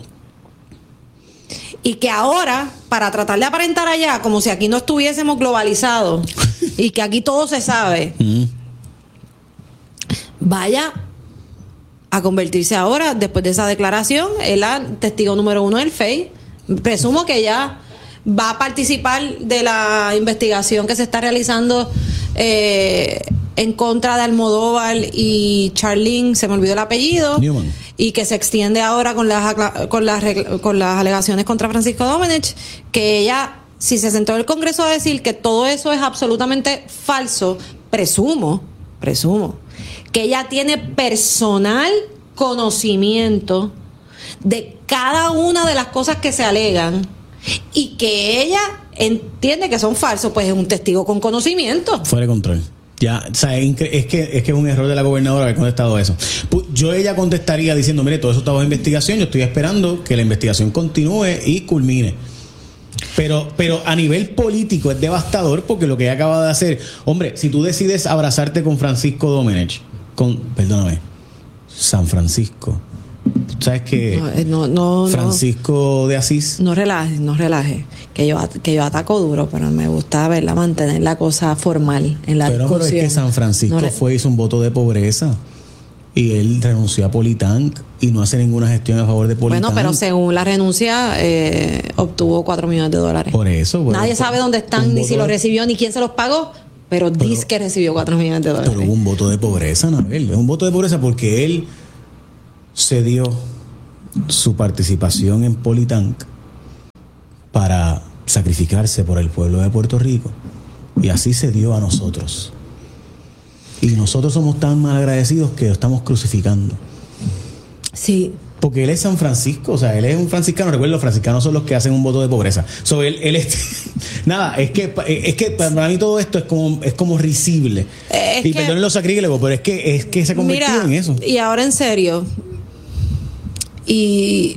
S6: Y que ahora, para tratar de aparentar allá, como si aquí no estuviésemos globalizados y que aquí todo se sabe, mm. vaya a convertirse ahora, después de esa declaración, en la testigo número uno del F E I. Presumo que ya va a participar de la investigación que se está realizando eh, en contra de Almodóvar y Charlene, se me olvidó el apellido,
S1: Newman,
S6: y que se extiende ahora con las con las con las alegaciones contra Francisco Domenech, que ella, si se sentó en el Congreso a decir que todo eso es absolutamente falso, presumo, presumo que ella tiene personal conocimiento de cada una de las cosas que se alegan, y que ella entiende que son falsos, pues es un testigo con conocimiento.
S1: Fuera de control. Ya, o sea, es, incre- es que es que es un error de la gobernadora haber contestado eso. Pu- Yo ella contestaría diciendo, mire, todo eso está bajo investigación, yo estoy esperando que la investigación continúe y culmine. Pero, pero a nivel político es devastador, porque lo que ella acaba de hacer, hombre, si tú decides abrazarte con Francisco Domenech, con, perdóname, San Francisco, ¿sabes que
S6: No, no,
S1: Francisco no, de Asís?
S6: No relaje, no relaje. Que yo, que yo ataco duro, pero me gusta verla mantener la cosa formal en la
S1: Pero,
S6: discusión.
S1: pero es que San Francisco
S6: no
S1: fue, hizo un voto de pobreza. Y él renunció a Politank y no hace ninguna gestión a favor de Politank.
S6: Bueno, pero según la renuncia, eh, obtuvo cuatro millones de dólares.
S1: Por eso. Bueno,
S6: Nadie sabe dónde están, ni si los recibió, ni quién se los pagó. pero, pero dice que recibió cuatro millones de dólares.
S1: Pero hubo un voto de pobreza, Anabel. Es un voto de pobreza porque él cedió su participación en Politank para sacrificarse por el pueblo de Puerto Rico. Y así se dio a nosotros. Y nosotros somos tan mal agradecidos que lo estamos crucificando.
S6: Sí.
S1: Porque él es San Francisco, o sea, él es un franciscano. Recuerda, los franciscanos son los que hacen un voto de pobreza. So, él, él es, nada, es que es que para mí todo esto es como es como risible. Es y perdonen los sacrílegos, pero es que es que se ha convertido
S6: mira,
S1: en eso.
S6: Y ahora en serio, y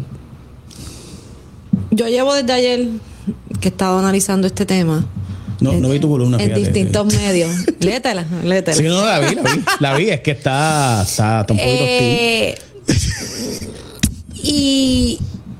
S6: yo llevo desde ayer que he estado analizando este tema.
S1: No,
S6: en,
S1: no vi tu columna,
S6: en
S1: fíjate.
S6: distintos medios. Léetela, léetela.
S1: Sí, no, la vi, la vi. La vi, es que está, está, está un poquito
S6: eh, Y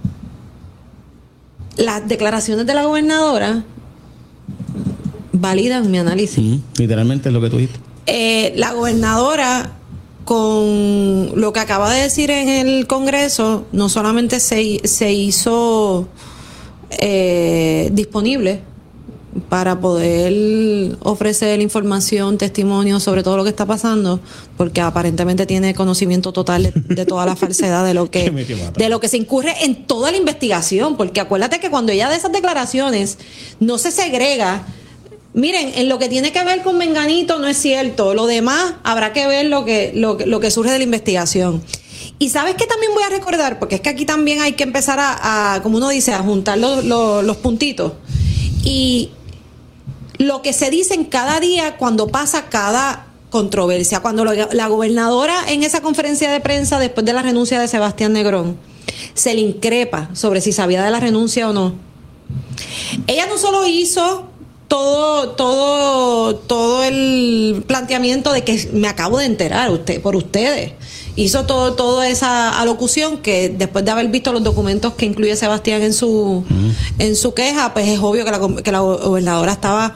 S6: las declaraciones de la gobernadora validan mi análisis.
S1: Mm, literalmente es lo que tú dijiste.
S6: Eh, la gobernadora, con lo que acaba de decir en el Congreso, no solamente se, se hizo eh, disponible para poder ofrecer información, testimonio sobre todo lo que está pasando, porque aparentemente tiene conocimiento total de, de toda la falsedad de lo que de lo que se incurre en toda la investigación, porque acuérdate que cuando ella da esas declaraciones no se segrega. Miren, en lo que tiene que ver con Menganito no es cierto, lo demás habrá que ver lo que lo, lo que surge de la investigación. Y sabes que también voy a recordar, porque es que aquí también hay que empezar a, a como uno dice, a juntar los, los, los puntitos. Y lo que se dice en cada día cuando pasa cada controversia, cuando lo, la gobernadora en esa conferencia de prensa después de la renuncia de Sebastián Negrón se le increpa sobre si sabía de la renuncia o no. Ella no solo hizo todo todo todo el planteamiento de que me acabo de enterar usted por ustedes, hizo todo toda esa alocución que después de haber visto los documentos que incluye Sebastián en su mm. en su queja, pues es obvio que la, que la gobernadora estaba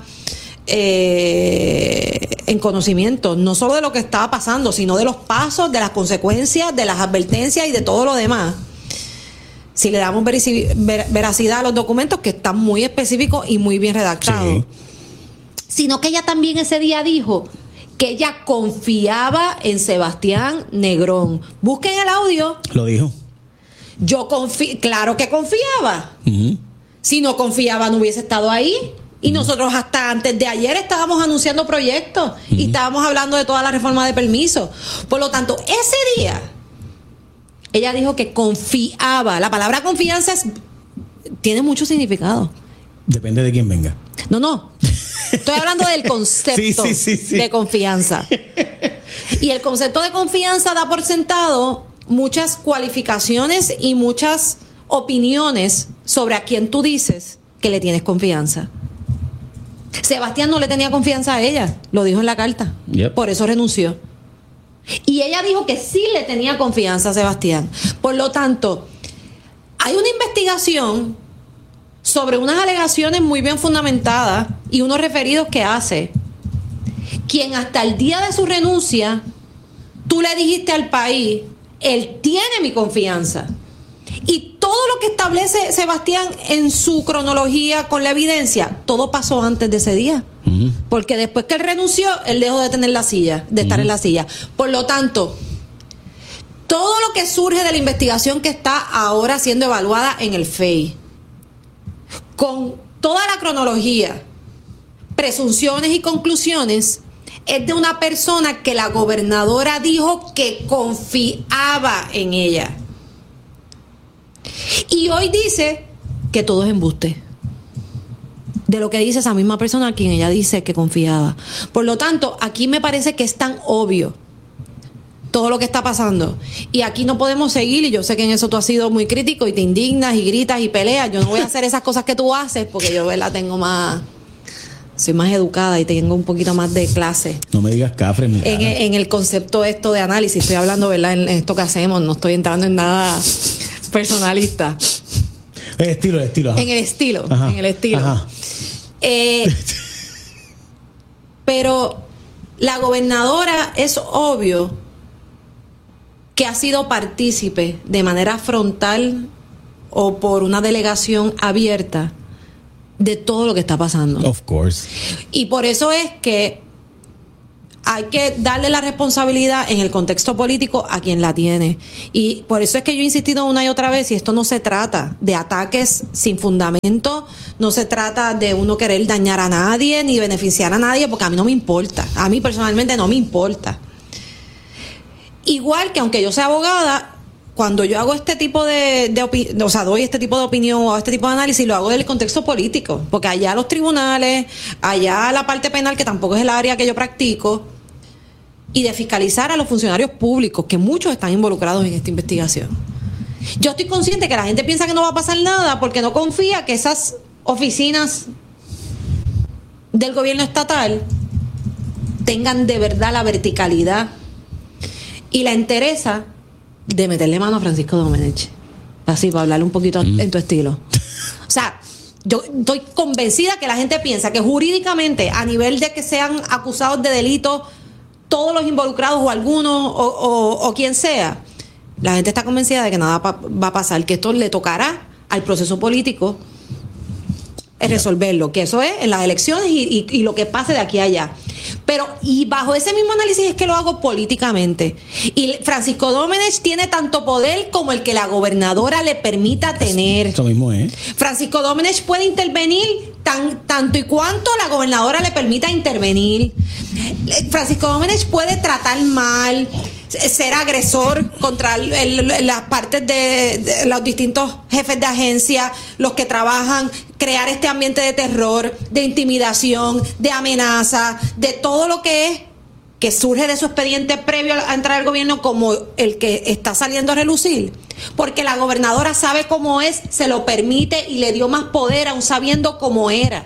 S6: eh, en conocimiento no solo de lo que estaba pasando, sino de los pasos, de las consecuencias, de las advertencias y de todo lo demás. Si le damos veracidad a los documentos, que están muy específicos y muy bien redactados. Sí. Sino que ella también ese día dijo que ella confiaba en Sebastián Negrón. Busquen el audio.
S1: Lo dijo.
S6: Yo confío, claro que confiaba. Uh-huh. Si no confiaba, no hubiese estado ahí. Y uh-huh. nosotros hasta antes de ayer estábamos anunciando proyectos uh-huh. y estábamos hablando de toda la reforma de permisos. Por lo tanto, ese día ella dijo que confiaba. La palabra confianza es, tiene mucho significado.
S1: Depende de quién venga.
S6: No, no. Estoy hablando del concepto sí, sí, sí, sí. de confianza. Y el concepto de confianza da por sentado muchas cualificaciones y muchas opiniones sobre a quién tú dices que le tienes confianza. Sebastián no le tenía confianza a ella, lo dijo en la carta. Yep. Por eso renunció. Y ella dijo que sí le tenía confianza a Sebastián. Por lo tanto, hay una investigación sobre unas alegaciones muy bien fundamentadas y unos referidos que hace, quien hasta el día de su renuncia, tú le dijiste al país, él tiene mi confianza. Y todo lo que establece Sebastián en su cronología con la evidencia, todo pasó antes de ese día. Uh-huh. Porque después que él renunció, él dejó de tener la silla, de estar uh-huh. en la silla. Por lo tanto, todo lo que surge de la investigación que está ahora siendo evaluada en el F E I, con toda la cronología, presunciones y conclusiones, es de una persona que la gobernadora dijo que confiaba en ella. Y hoy dice que todo es embuste. De lo que dice esa misma persona a quien ella dice que confiaba. Por lo tanto, aquí me parece que es tan obvio todo lo que está pasando. Y aquí no podemos seguir, y yo sé que en eso tú has sido muy crítico y te indignas y gritas y peleas. Yo no voy a hacer esas cosas que tú haces porque yo, ¿verdad? Tengo más... Soy más educada y tengo un poquito más de clase.
S1: No me digas cafre, mi
S6: en, en el concepto esto de análisis. Estoy hablando, ¿verdad? En, en esto que hacemos. No estoy entrando en nada personalista.
S1: El estilo, el estilo. Ajá.
S6: En el estilo.
S1: Ajá.
S6: En el estilo.
S1: Ajá.
S6: Eh, pero la gobernadora es obvio que ha sido partícipe de manera frontal o por una delegación abierta de todo lo que está pasando.
S1: Of course.
S6: Y por eso es que hay que darle la responsabilidad en el contexto político a quien la tiene. Y por eso es que yo he insistido una y otra vez, y esto no se trata de ataques sin fundamento, no se trata de uno querer dañar a nadie ni beneficiar a nadie, porque a mí no me importa, a mí personalmente no me importa. Igual que aunque yo sea abogada, cuando yo hago este tipo de, de opi- o sea, doy este tipo de opinión o este tipo de análisis, lo hago del contexto político, porque allá los tribunales, allá la parte penal, que tampoco es el área que yo practico, y de fiscalizar a los funcionarios públicos, que muchos están involucrados en esta investigación. Yo estoy consciente que la gente piensa que no va a pasar nada porque no confía que esas oficinas del gobierno estatal tengan de verdad la verticalidad y la entereza de meterle mano a Francisco Domenech. Así, para hablarle un poquito mm. en tu estilo. O sea, yo estoy convencida que la gente piensa que jurídicamente, a nivel de que sean acusados de delitos todos los involucrados o algunos o, o, o quien sea, la gente está convencida de que nada pa- va a pasar, que esto le tocará al proceso político es resolverlo, que eso es en las elecciones y, y, y lo que pase de aquí a allá. Pero, y bajo ese mismo análisis es que lo hago políticamente. Y Francisco Domenech tiene tanto poder como el que la gobernadora le permita tener.
S1: Eso mismo es.
S6: Francisco Domenech puede intervenir tan, tanto y cuanto la gobernadora le permita intervenir. Francisco Domenech puede tratar mal, ser agresor contra el, el, las partes de, de los distintos jefes de agencia, los que trabajan, crear este ambiente de terror, de intimidación, de amenaza, de todo lo que es, que surge de su expediente previo a entrar al gobierno, como el que está saliendo a relucir. Porque la gobernadora sabe cómo es, se lo permite y le dio más poder aún sabiendo cómo era.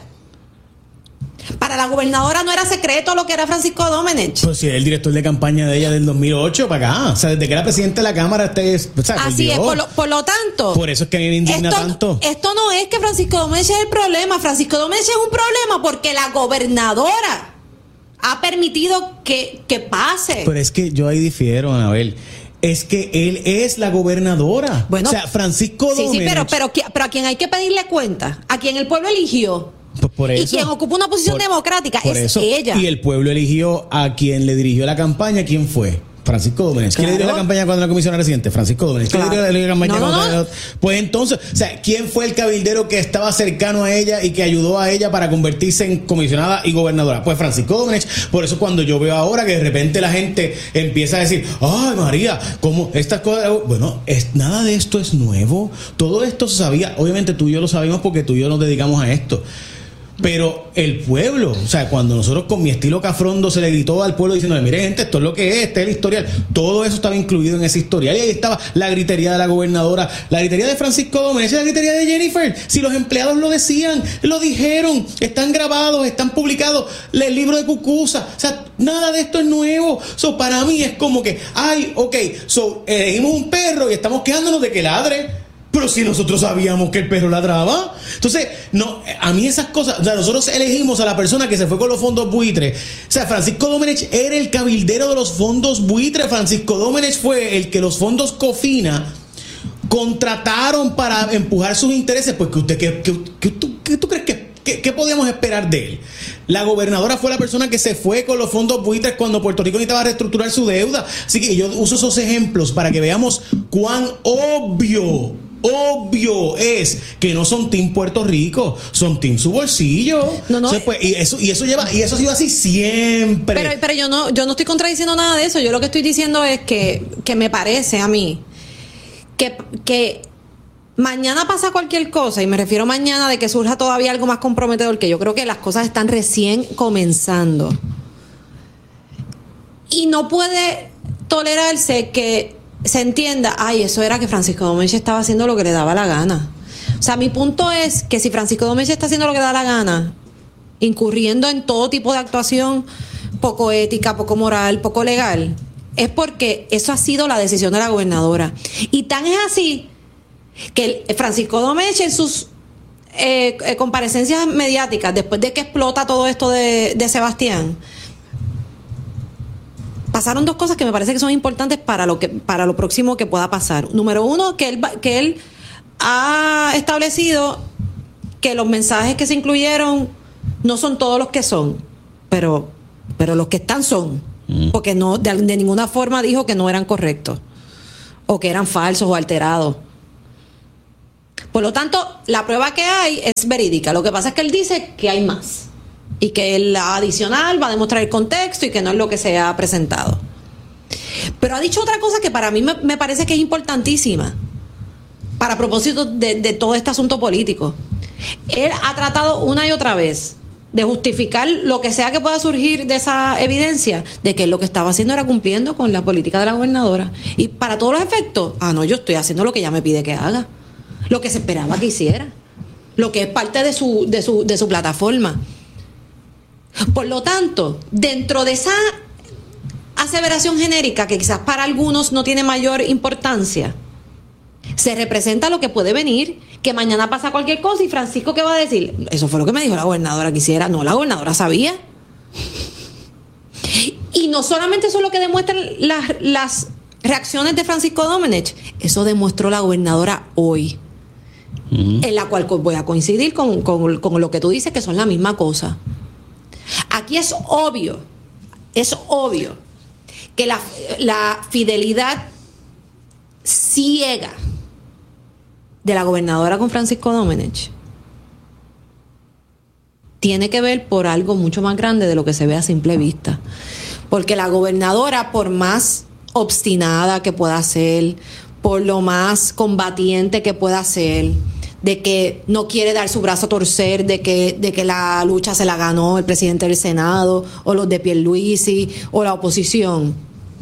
S6: Para la gobernadora no era secreto lo que era Francisco Domenech.
S1: Pues sí, el director de campaña de ella del dos mil ocho para acá. O sea, desde que era presidente de la Cámara, este es, o sea,
S6: así es, por lo, por lo tanto.
S1: Por eso es que a mí me indigna
S6: esto,
S1: tanto.
S6: Esto no es que Francisco Domenech es el problema. Francisco Domenech es un problema porque la gobernadora ha permitido que, que pase.
S1: Pero es que yo ahí difiero, Anabel. Es que él es la gobernadora. Bueno, o sea, Francisco Domenech.
S6: Sí, sí, pero, pero, pero a quien hay que pedirle cuenta, a quien el pueblo eligió.
S1: Pues por eso,
S6: y quien ocupa una posición
S1: por,
S6: democrática
S1: por
S6: es
S1: eso.
S6: ella.
S1: Y el pueblo eligió a quien le dirigió la campaña. ¿Quién fue? Francisco Domenech. ¿Quién
S6: Claro.
S1: le dirigió la campaña cuando la comisionada reciente? Francisco Domenech. ¿Quién
S6: Claro.
S1: le dirigió la campaña
S6: No, no,
S1: cuando
S6: no.
S1: Pues entonces, o sea, ¿quién fue el cabildero que estaba cercano a ella y que ayudó a ella para convertirse en comisionada y gobernadora? Pues Francisco Domenech. Por eso cuando yo veo ahora que de repente la gente empieza a decir, ay María, ¿cómo estas cosas? Bueno, es, nada de esto es nuevo. Todo esto se sabía. Obviamente tú y yo lo sabemos porque tú y yo nos dedicamos a esto. Pero el pueblo, o sea, cuando nosotros con mi estilo cafrondo se le gritó al pueblo diciendo, mire gente, esto es lo que es, este es el historial, todo eso estaba incluido en ese historial. Y ahí estaba la gritería de la gobernadora, la gritería de Francisco Domenech, la gritería de Jennifer. Si los empleados lo decían, lo dijeron, están grabados, están publicados, el libro de Cucuza. O sea, nada de esto es nuevo. So, para mí es como que, ay, ok, so, elegimos un perro y estamos quejándonos de que ladre. Pero si nosotros sabíamos que el perro ladraba. Entonces, no, a mí esas cosas, o sea, nosotros elegimos a la persona que se fue con los fondos buitres. O sea, Francisco Domenech era el cabildero de los fondos buitres. Francisco Domenech fue el que los fondos Cofina contrataron para empujar sus intereses. Pues, ¿qué, qué, qué, qué, tú, qué tú crees que ¿Qué, ¿Qué podíamos esperar de él? La gobernadora fue la persona que se fue con los fondos buitres cuando Puerto Rico necesitaba reestructurar su deuda. Así que yo uso esos ejemplos para que veamos cuán obvio Obvio es que no son team Puerto Rico, son team su bolsillo.
S6: No, no.
S1: O sea, pues, y eso y eso lleva y eso ha sido así siempre.
S6: Pero, pero yo no yo no estoy contradiciendo nada de eso. Yo lo que estoy diciendo es que, que me parece a mí que, que mañana pasa cualquier cosa, y me refiero mañana de que surja todavía algo más comprometedor, que yo creo que las cosas están recién comenzando. Y no puede tolerarse que se entienda, ay, eso era que Francisco Domenech estaba haciendo lo que le daba la gana. O sea, mi punto es que si Francisco Domenech está haciendo lo que le da la gana, incurriendo en todo tipo de actuación poco ética, poco moral, poco legal, es porque eso ha sido la decisión de la gobernadora. Y tan es así que el Francisco Domenech en sus eh, eh, comparecencias mediáticas, después de que explota todo esto de, de Sebastián, pasaron dos cosas que me parece que son importantes para lo que para lo próximo que pueda pasar. Número uno, que él, que él ha establecido que los mensajes que se incluyeron no son todos los que son, pero pero los que están son, mm. porque no de, de ninguna forma dijo que no eran correctos o que eran falsos o alterados. Por lo tanto, la prueba que hay es verídica. Lo que pasa es que él dice que hay más y que la adicional va a demostrar el contexto y que no es lo que se ha presentado. Pero ha dicho otra cosa que para mí me, me parece que es importantísima para propósito de, de todo este asunto político. Él ha tratado una y otra vez de justificar lo que sea que pueda surgir de esa evidencia de que lo que estaba haciendo era cumpliendo con la política de la gobernadora. Y para todos los efectos, ah, no, yo estoy haciendo lo que ella me pide que haga, lo que se esperaba que hiciera, lo que es parte de su, de su, de su plataforma. Por lo tanto, dentro de esa aseveración genérica que quizás para algunos no tiene mayor importancia, se representa lo que puede venir, que mañana pasa cualquier cosa y Francisco, ¿qué va a decir? Eso fue lo que me dijo la gobernadora que hiciera. No, la gobernadora sabía. Y no solamente eso es lo que demuestran las, las reacciones de Francisco Domenech, eso demostró la gobernadora hoy, uh-huh. en la cual voy a coincidir con, con, con lo que tú dices, que son la misma cosa. Aquí es obvio, es obvio que la, la fidelidad ciega de la gobernadora con Francisco Domenech tiene que ver por algo mucho más grande de lo que se ve a simple vista. Porque la gobernadora, por más obstinada que pueda ser, por lo más combatiente que pueda ser, de que no quiere dar su brazo a torcer, de que, de que la lucha se la ganó el presidente del Senado, o los de Pierluisi, o la oposición,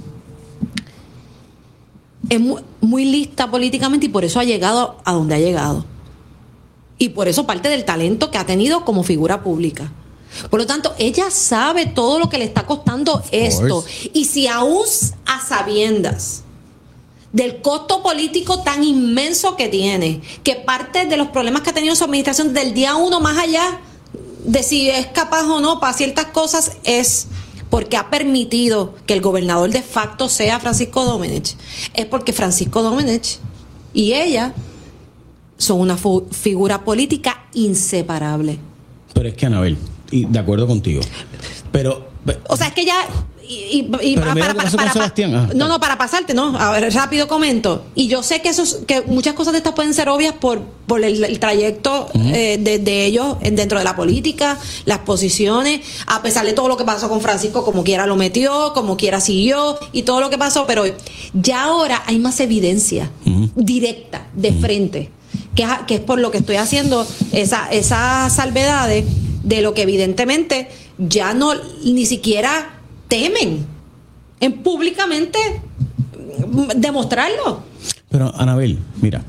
S6: es muy, muy lista políticamente y por eso ha llegado a donde ha llegado. Y por eso parte del talento que ha tenido como figura pública. Por lo tanto, ella sabe todo lo que le está costando esto. Y si aún a sabiendas del costo político tan inmenso que tiene, que parte de los problemas que ha tenido su administración del día uno, más allá de si es capaz o no para ciertas cosas, es porque ha permitido que el gobernador de facto sea Francisco Domenech, es porque Francisco Domenech y ella son una fu- figura política inseparable.
S1: Pero es que, Anabel, y de acuerdo contigo, pero...
S6: O sea, es que ya... Y, y, y
S1: pero
S6: para,
S1: mira
S6: para,
S1: lo que pasó
S6: para,
S1: con Sebastián. Ah,
S6: no, no, para pasarte, no. A ver, rápido comento. Y yo sé que esos, que muchas cosas de estas pueden ser obvias por, por el, el trayecto uh-huh. eh, de, de ellos dentro de la política, las posiciones, a pesar de todo lo que pasó con Francisco, como quiera lo metió, como quiera siguió, y todo lo que pasó, pero ya ahora hay más evidencia uh-huh. directa, de uh-huh. frente, que, que es por lo que estoy haciendo esa, esas salvedades de lo que evidentemente ya no ni siquiera temen en públicamente demostrarlo.
S1: Pero, Anabel, mira,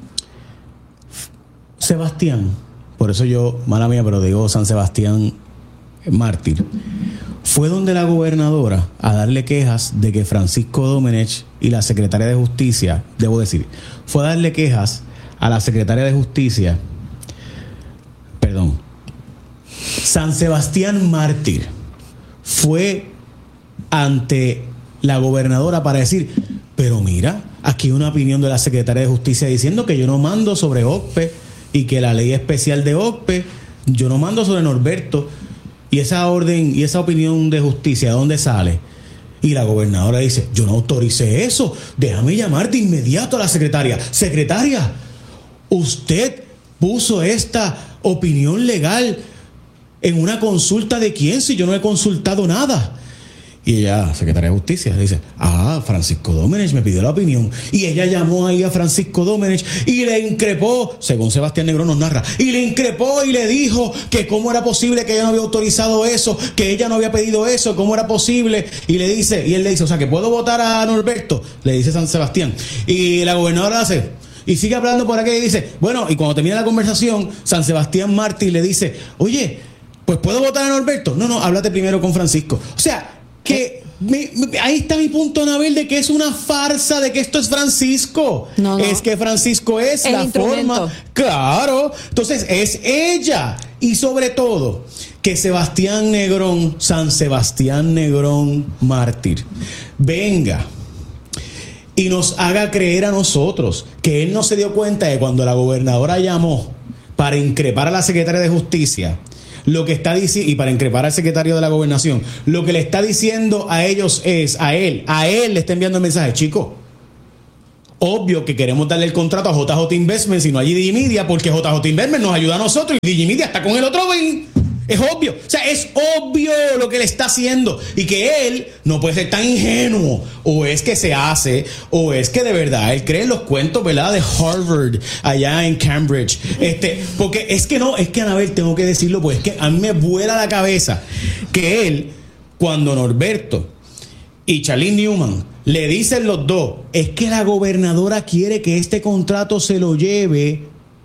S1: Sebastián, por eso yo, mala mía, pero digo San Sebastián mártir, fue donde la gobernadora a darle quejas de que Francisco Domenech y la secretaria de Justicia, debo decir, fue a darle quejas a la secretaria de Justicia, perdón, San Sebastián mártir fue ante la gobernadora para decir, pero mira, aquí hay una opinión de la secretaria de Justicia diciendo que yo no mando sobre O C P E y que la ley especial de O C P E, yo no mando sobre Norberto, y esa orden y esa opinión de justicia, ¿de dónde sale? Y la gobernadora dice, yo no autoricé eso, déjame llamar de inmediato a la secretaria. Secretaria, usted puso esta opinión legal en una consulta de quién, si yo no he consultado nada. Y ella, secretaria de Justicia, le dice, ah, Francisco Domenech me pidió la opinión. Y ella llamó ahí a Francisco Domenech y le increpó, según Sebastián Negrón nos narra, y le increpó y le dijo que cómo era posible que ella no había autorizado eso, que ella no había pedido eso, cómo era posible. Y le dice, y él le dice, o sea, que puedo votar a Norberto, le dice San Sebastián. Y la gobernadora hace, y sigue hablando por aquí y dice, bueno, y cuando termina la conversación, San Sebastián Mártir le dice, oye, pues puedo votar a Norberto. No, no, háblate primero con Francisco. O sea, que me, me, ahí está mi punto, Anabel, de que es una farsa, de que esto es Francisco. No, no. Es que Francisco es el la forma. Claro. Entonces es ella. Y sobre todo, que Sebastián Negrón, San Sebastián Negrón mártir, venga y nos haga creer a nosotros que él no se dio cuenta de cuando la gobernadora llamó para increpar a la secretaria de Justicia, lo que está diciendo, y para increpar al secretario de la Gobernación, lo que le está diciendo a ellos es, a él, a él le está enviando el mensaje, chicos, obvio que queremos darle el contrato a J J Investments y no a Digimedia, porque J J Investments nos ayuda a nosotros y Digimedia está con el otro wing. Es obvio, o sea, es obvio lo que le está haciendo y que él no puede ser tan ingenuo, o es que se hace, o es que de verdad él cree en los cuentos, ¿verdad? De Harvard, allá en Cambridge, este, porque es que no, es que Anabel, tengo que decirlo, pues es que a mí me vuela la cabeza que él, cuando Norberto y Charlene Newman le dicen los dos, es que la gobernadora quiere que este contrato se lo lleve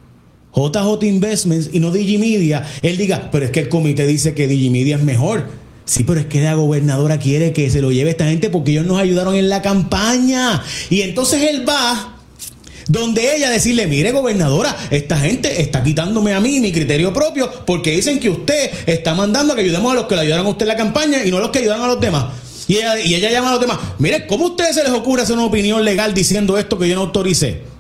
S1: J J Investments y no Digimedia, él diga, pero es que el comité dice que Digimedia es mejor. Sí, pero es que la gobernadora quiere que se lo lleve esta gente porque ellos nos ayudaron en la campaña. Y entonces él va donde ella decirle, mire gobernadora, esta gente está quitándome a mí mi criterio propio porque dicen que usted está mandando a que ayudemos a los que le ayudaron a usted en la campaña y no a los que ayudaron a los demás. Y ella, y ella llama a los demás, mire, ¿cómo a ustedes se les ocurre hacer una opinión legal diciendo esto que yo no autoricé?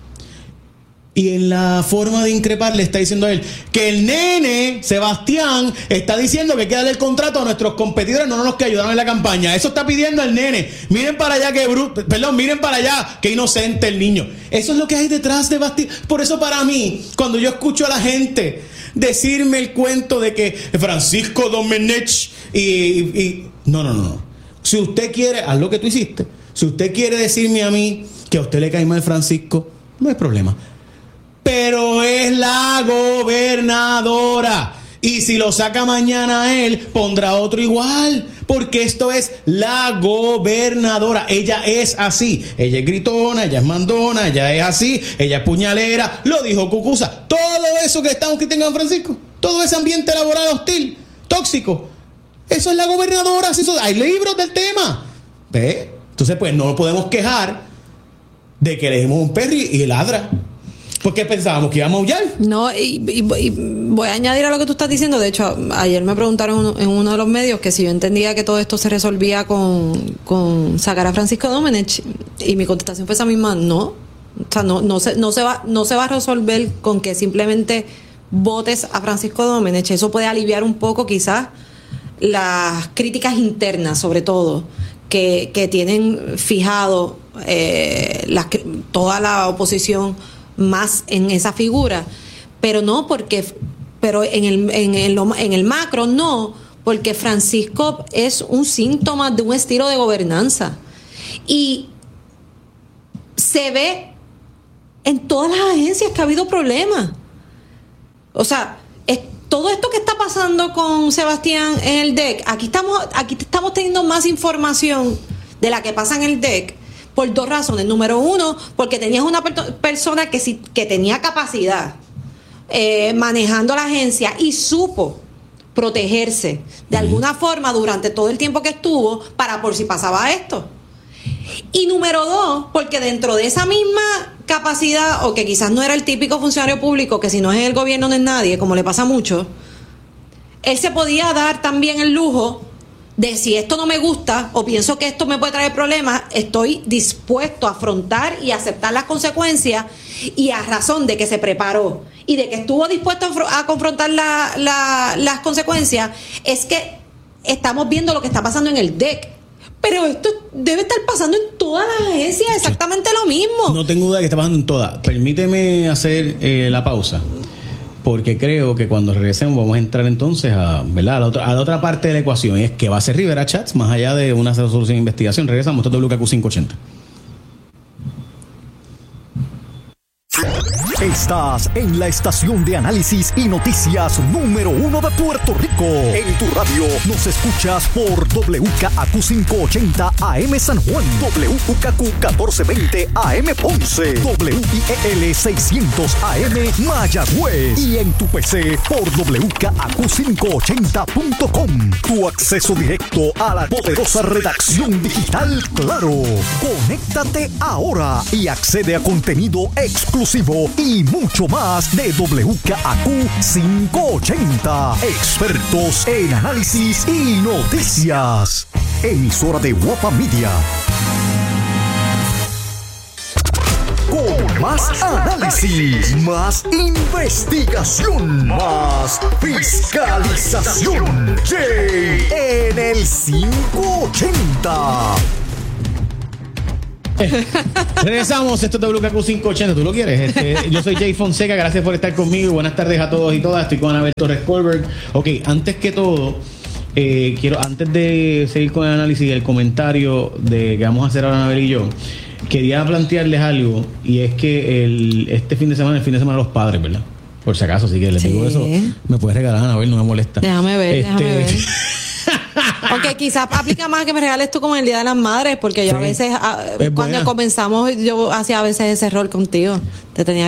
S1: Y en la forma de increpar le está diciendo a él que el nene, Sebastián, está diciendo que hay que darle el contrato a nuestros competidores, no a los que ayudaron en la campaña. Eso está pidiendo el nene. Miren para allá que bruto, perdón, miren para allá que inocente el niño. Eso es lo que hay detrás de Basti. Por eso para mí, cuando yo escucho a la gente decirme el cuento de que Francisco Domenech y, y no, no, no, no. Si usted quiere, haz lo que tú hiciste. Si usted quiere decirme a mí que a usted le cae mal Francisco, no hay problema. Pero es la gobernadora. Y si lo saca mañana a él, pondrá otro igual. Porque esto es la gobernadora. Ella es así. Ella es gritona, ella es mandona, ella es así, ella es puñalera. Lo dijo Cucuza. Todo eso que estamos criticando a Francisco, todo ese ambiente laboral hostil, tóxico, eso es la gobernadora. Eso, hay libros del tema. ¿Ve? Entonces, pues no podemos quejar de que le dimos un perro y, y ladra. Porque pensábamos que iba a maullar. No, y, y, y voy a añadir a lo que tú estás diciendo. De hecho, ayer me preguntaron en uno de los medios que si yo entendía que todo esto se resolvía con, con sacar a Francisco Domenech. Y mi contestación fue esa misma, no. O sea, no, no, se, no, se va, no se va a resolver con que simplemente votes a Francisco Domenech. Eso puede aliviar un poco quizás las críticas internas, sobre todo, que, que tienen fijado eh, las, toda la oposición más en esa figura, pero no porque, pero en el, en el, en el macro no, porque Francisco es un síntoma de un estilo de gobernanza y se ve en todas las agencias que ha habido problemas. O sea, es, todo esto que está pasando con Sebastián en el D E C, aquí estamos, aquí estamos teniendo más información de la que pasa en el D E C. Por dos razones. Número uno, porque tenías una per- persona que, sí, que tenía capacidad eh, manejando la agencia y supo protegerse de alguna forma durante todo el tiempo que estuvo para por si pasaba esto. Y número dos, porque dentro de esa misma capacidad, o que quizás no era el típico funcionario público, que si no es el gobierno no es nadie, como le pasa mucho, él se podía dar también el lujo de si esto no me gusta o pienso que esto me puede traer problemas, estoy dispuesto a afrontar y aceptar las consecuencias, y a razón de que se preparó y de que estuvo dispuesto a, a confrontar la, la, las consecuencias, es que estamos viendo lo que está pasando en el D E C. Pero esto debe estar pasando en todas las agencias exactamente lo mismo. No tengo duda de que está pasando en todas. Permíteme hacer eh, la pausa, porque creo que cuando regresemos vamos a entrar entonces a, ¿verdad?, a, la otra, a la otra parte de la ecuación, es que va a ser Rivera Chats, más allá de una solución de investigación. Regresamos, esto es W K Q quinientos ochenta.
S2: Estás en la estación de análisis y noticias número uno de Puerto Rico. En tu radio nos escuchas por W K Q quinientos ochenta A M San Juan, W K Q catorce veinte A M Ponce, W I E L seiscientos A M Mayagüez y en tu P C por W K Q quinientos ochenta punto com. Tu acceso directo a la poderosa redacción digital Claro. Conéctate ahora y accede a contenido exclusivo y mucho más de W K Q quinientos ochenta. Expertos en análisis y noticias. Emisora de Guapa Media. Con Más análisis, más investigación, más fiscalización. Jay en el quinientos ochenta.
S1: Eh, regresamos, esto es W K Q quinientos ochenta, ¿tú lo quieres? Este, yo soy Jay Fonseca, gracias por estar conmigo y buenas tardes a todos y todas. Estoy con Anabel Torres Colbert. Ok, antes que todo, eh, quiero, antes de seguir con el análisis y el comentario de que vamos a hacer ahora Anabel y yo, quería plantearles algo, y es que el, este fin de semana, el fin de semana de los padres, ¿verdad? Por si acaso, así que les
S6: Sí.
S1: digo eso, me puedes regalar, Anabel, no me molesta.
S6: Déjame ver,
S1: Este,
S6: déjame ver. Aunque quizás aplica más que me regales tú como el Día de las Madres, porque yo
S1: Sí.
S6: a veces, a-
S1: Es
S6: cuando
S1: buena.
S6: comenzamos, yo hacía a veces ese rol contigo. Te tenía